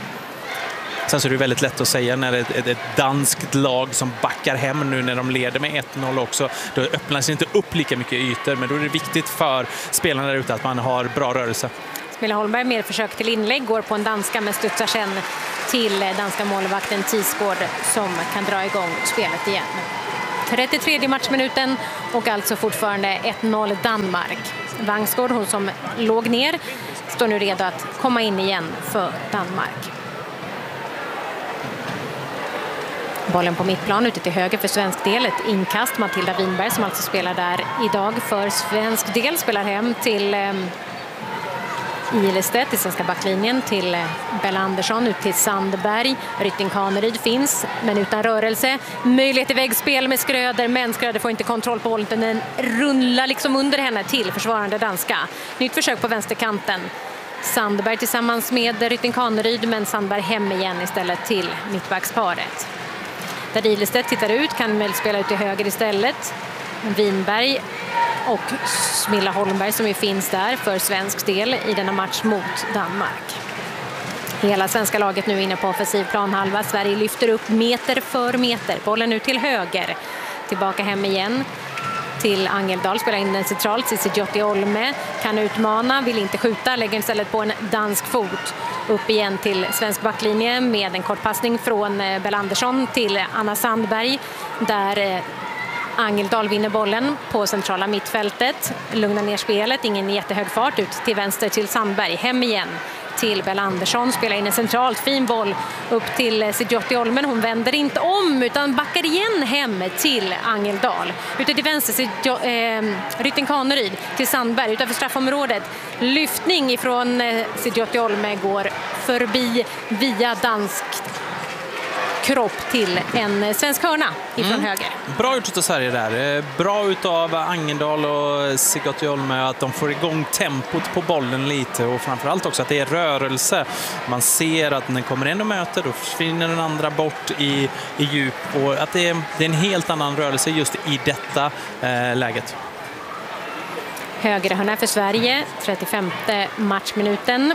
Sen så är det väldigt lätt att säga när det är ett danskt lag som backar hem nu när de leder med 1-0 också. Då öppnar sig inte upp lika mycket ytor, men då är det viktigt för spelarna där ute att man har bra rörelse.
Smilla Holmberg med försök till inlägg, går på en danska men studsar sen till danska målvakten Tisgård som kan dra igång spelet igen. 33 matchminuten och alltså fortfarande 1-0 Danmark. Vangsgård, hon som låg ner, står nu redo att komma in igen för Danmark. Bollen på mittplan ute till höger för svensk del. Ett inkast. Matilda Winberg som alltså spelar där idag för svensk del spelar hem till Ilestedt i svenska backlinjen, till Bella Andersson, ut till Sandberg. Rytting Kaneryd finns, men utan rörelse. Möjlighet till väggspel med Skröder, men Skröder får inte kontroll på bollen. Den rullar liksom under henne till försvarande danska. Nytt försök på vänsterkanten. Sandberg tillsammans med Rytting Kaneryd, men Sandberg hem igen istället till mittbacksparet. Där Ilestedt tittar ut, kan väl spela ut till höger istället. Winberg och Smilla Holmberg som ju finns där för svensk del i denna match mot Danmark. Hela svenska laget nu inne på offensiv planhalva. Sverige lyfter upp meter för meter. Bollen nu till höger. Tillbaka hem igen till Angeldal. Spelar in den centralt. Cissi Giotti Olme kan utmana, vill inte skjuta. Lägger istället på en dansk fot. Upp igen till svensk backlinje med en kort passning från Bella Andersson till Anna Sandberg. Där Angeldal vinner bollen på centrala mittfältet. Lugnar ner spelet, ingen jättehög fart, ut till vänster till Sandberg. Hem igen till Bella Andersson, spelar in en centralt fin boll upp till Sigiotti Olmen. Hon vänder inte om utan backar igen hem till Angeldal. Ute till vänster Rytting Kaneryd till Sandberg utanför straffområdet. Lyftning ifrån Sigiotti Olme går förbi via dansk kropp till en svensk hörna ifrån höger.
Bra ut av Sverige där. Bra ut av Angendal och Sigurd Olme att de får igång tempot på bollen lite och framförallt också att det är rörelse. Man ser att när den kommer in och möter då försvinner den andra bort i djup och att det är en helt annan rörelse just i detta läget.
Högerhörna för Sverige, 35:e matchminuten.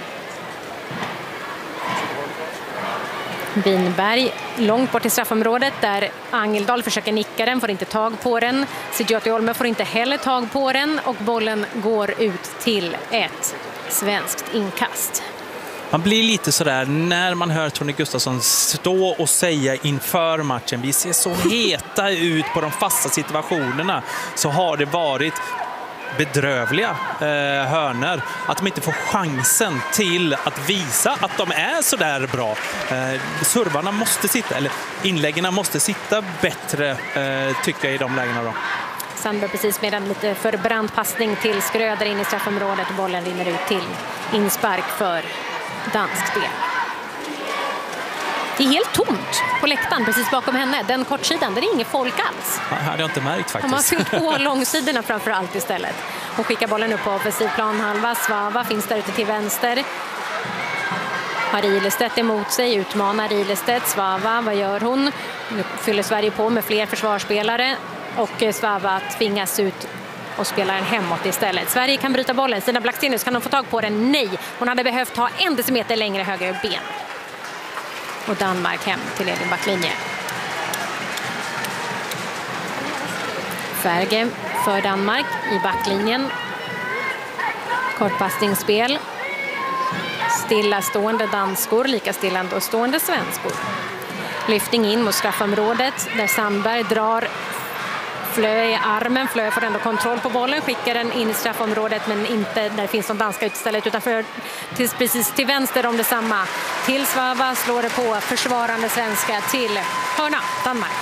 Winberg långt bort i straffområdet där Angeldal försöker nicka den, får inte tag på den. Sigiotti Olme får inte heller tag på den och bollen går ut till ett svenskt inkast.
Man blir lite sådär när man hör Tony Gustafsson stå och säga inför matchen, vi ser så heta ut på de fasta situationerna, så har det varit bedrövliga hörnor. Att de inte får chansen till att visa att de är så där bra. Servarna måste sitta, eller inläggen måste sitta bättre tycker jag i de lägena då.
Sandberg precis med en lite förbrand passning till Skröder in i straffområdet och bollen rinner ut till inspark för dansk del. Det är helt tomt på läktaren precis bakom henne. Den kortsidan, det är ingen folk alls.
Det hade jag inte märkt faktiskt.
De har fyllt på långsidorna framför allt istället. Hon skickar bollen upp på offensiv planhalva. Svava finns där ute till vänster. Har Ilestedt emot sig, utmanar Ilestedt. Svava, vad gör hon? Nu fyller Sverige på med fler försvarsspelare. Och Svava tvingas ut och spelar en hemåt istället. Sverige kan bryta bollen. Stina Blackstenius, kan de få tag på den? Nej, hon hade behövt ha 1 decimeter längre högre ben. Och Danmark hem till egen backlinje. Färge för Danmark i backlinjen. Kortpassningsspel. Stillastående danskor, lika stillastående svenskor. Lyftning in mot straffområdet där Sandberg drar Flö i armen. Flö får ändå kontroll på bollen, skickar den in i straffområdet men inte där det finns någon danska utstället utanför precis till vänster om detsamma. Till Svava slår det på försvarande svenska till hörna, Danmark.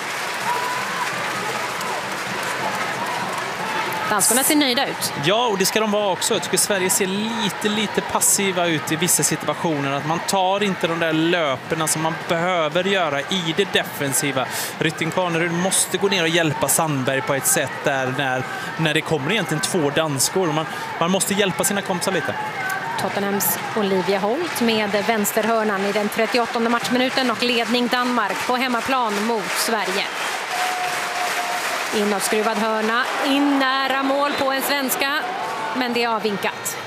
Danskarna ser nöjda ut.
Ja, och det ska de vara också. Jag tycker Sverige ser lite passiva ut i vissa situationer. Att man tar inte de där löperna som man behöver göra i det defensiva. Rytting Kaneryd måste gå ner och hjälpa Sandberg på ett sätt där när det kommer egentligen 2 danskor. Man måste hjälpa sina kompisar lite.
Tottenhams Olivia Holt med vänsterhörnan i den 38:e matchminuten och ledning Danmark på hemmaplan mot Sverige. Inåtskruvad hörna, in nära mål på en svenska, men det är avvinkat.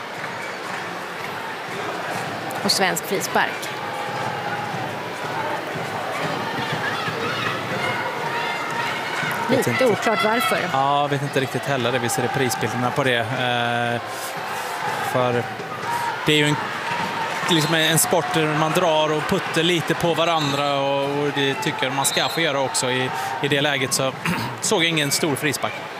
Och svensk frispark. Lite oklart varför.
Ja, jag vet inte riktigt heller. Vi ser reprisbilderna på det. För det är ju en sport där man drar och puttar lite på varandra och det tycker man ska få göra också. I det läget så såg jag ingen stor frispark.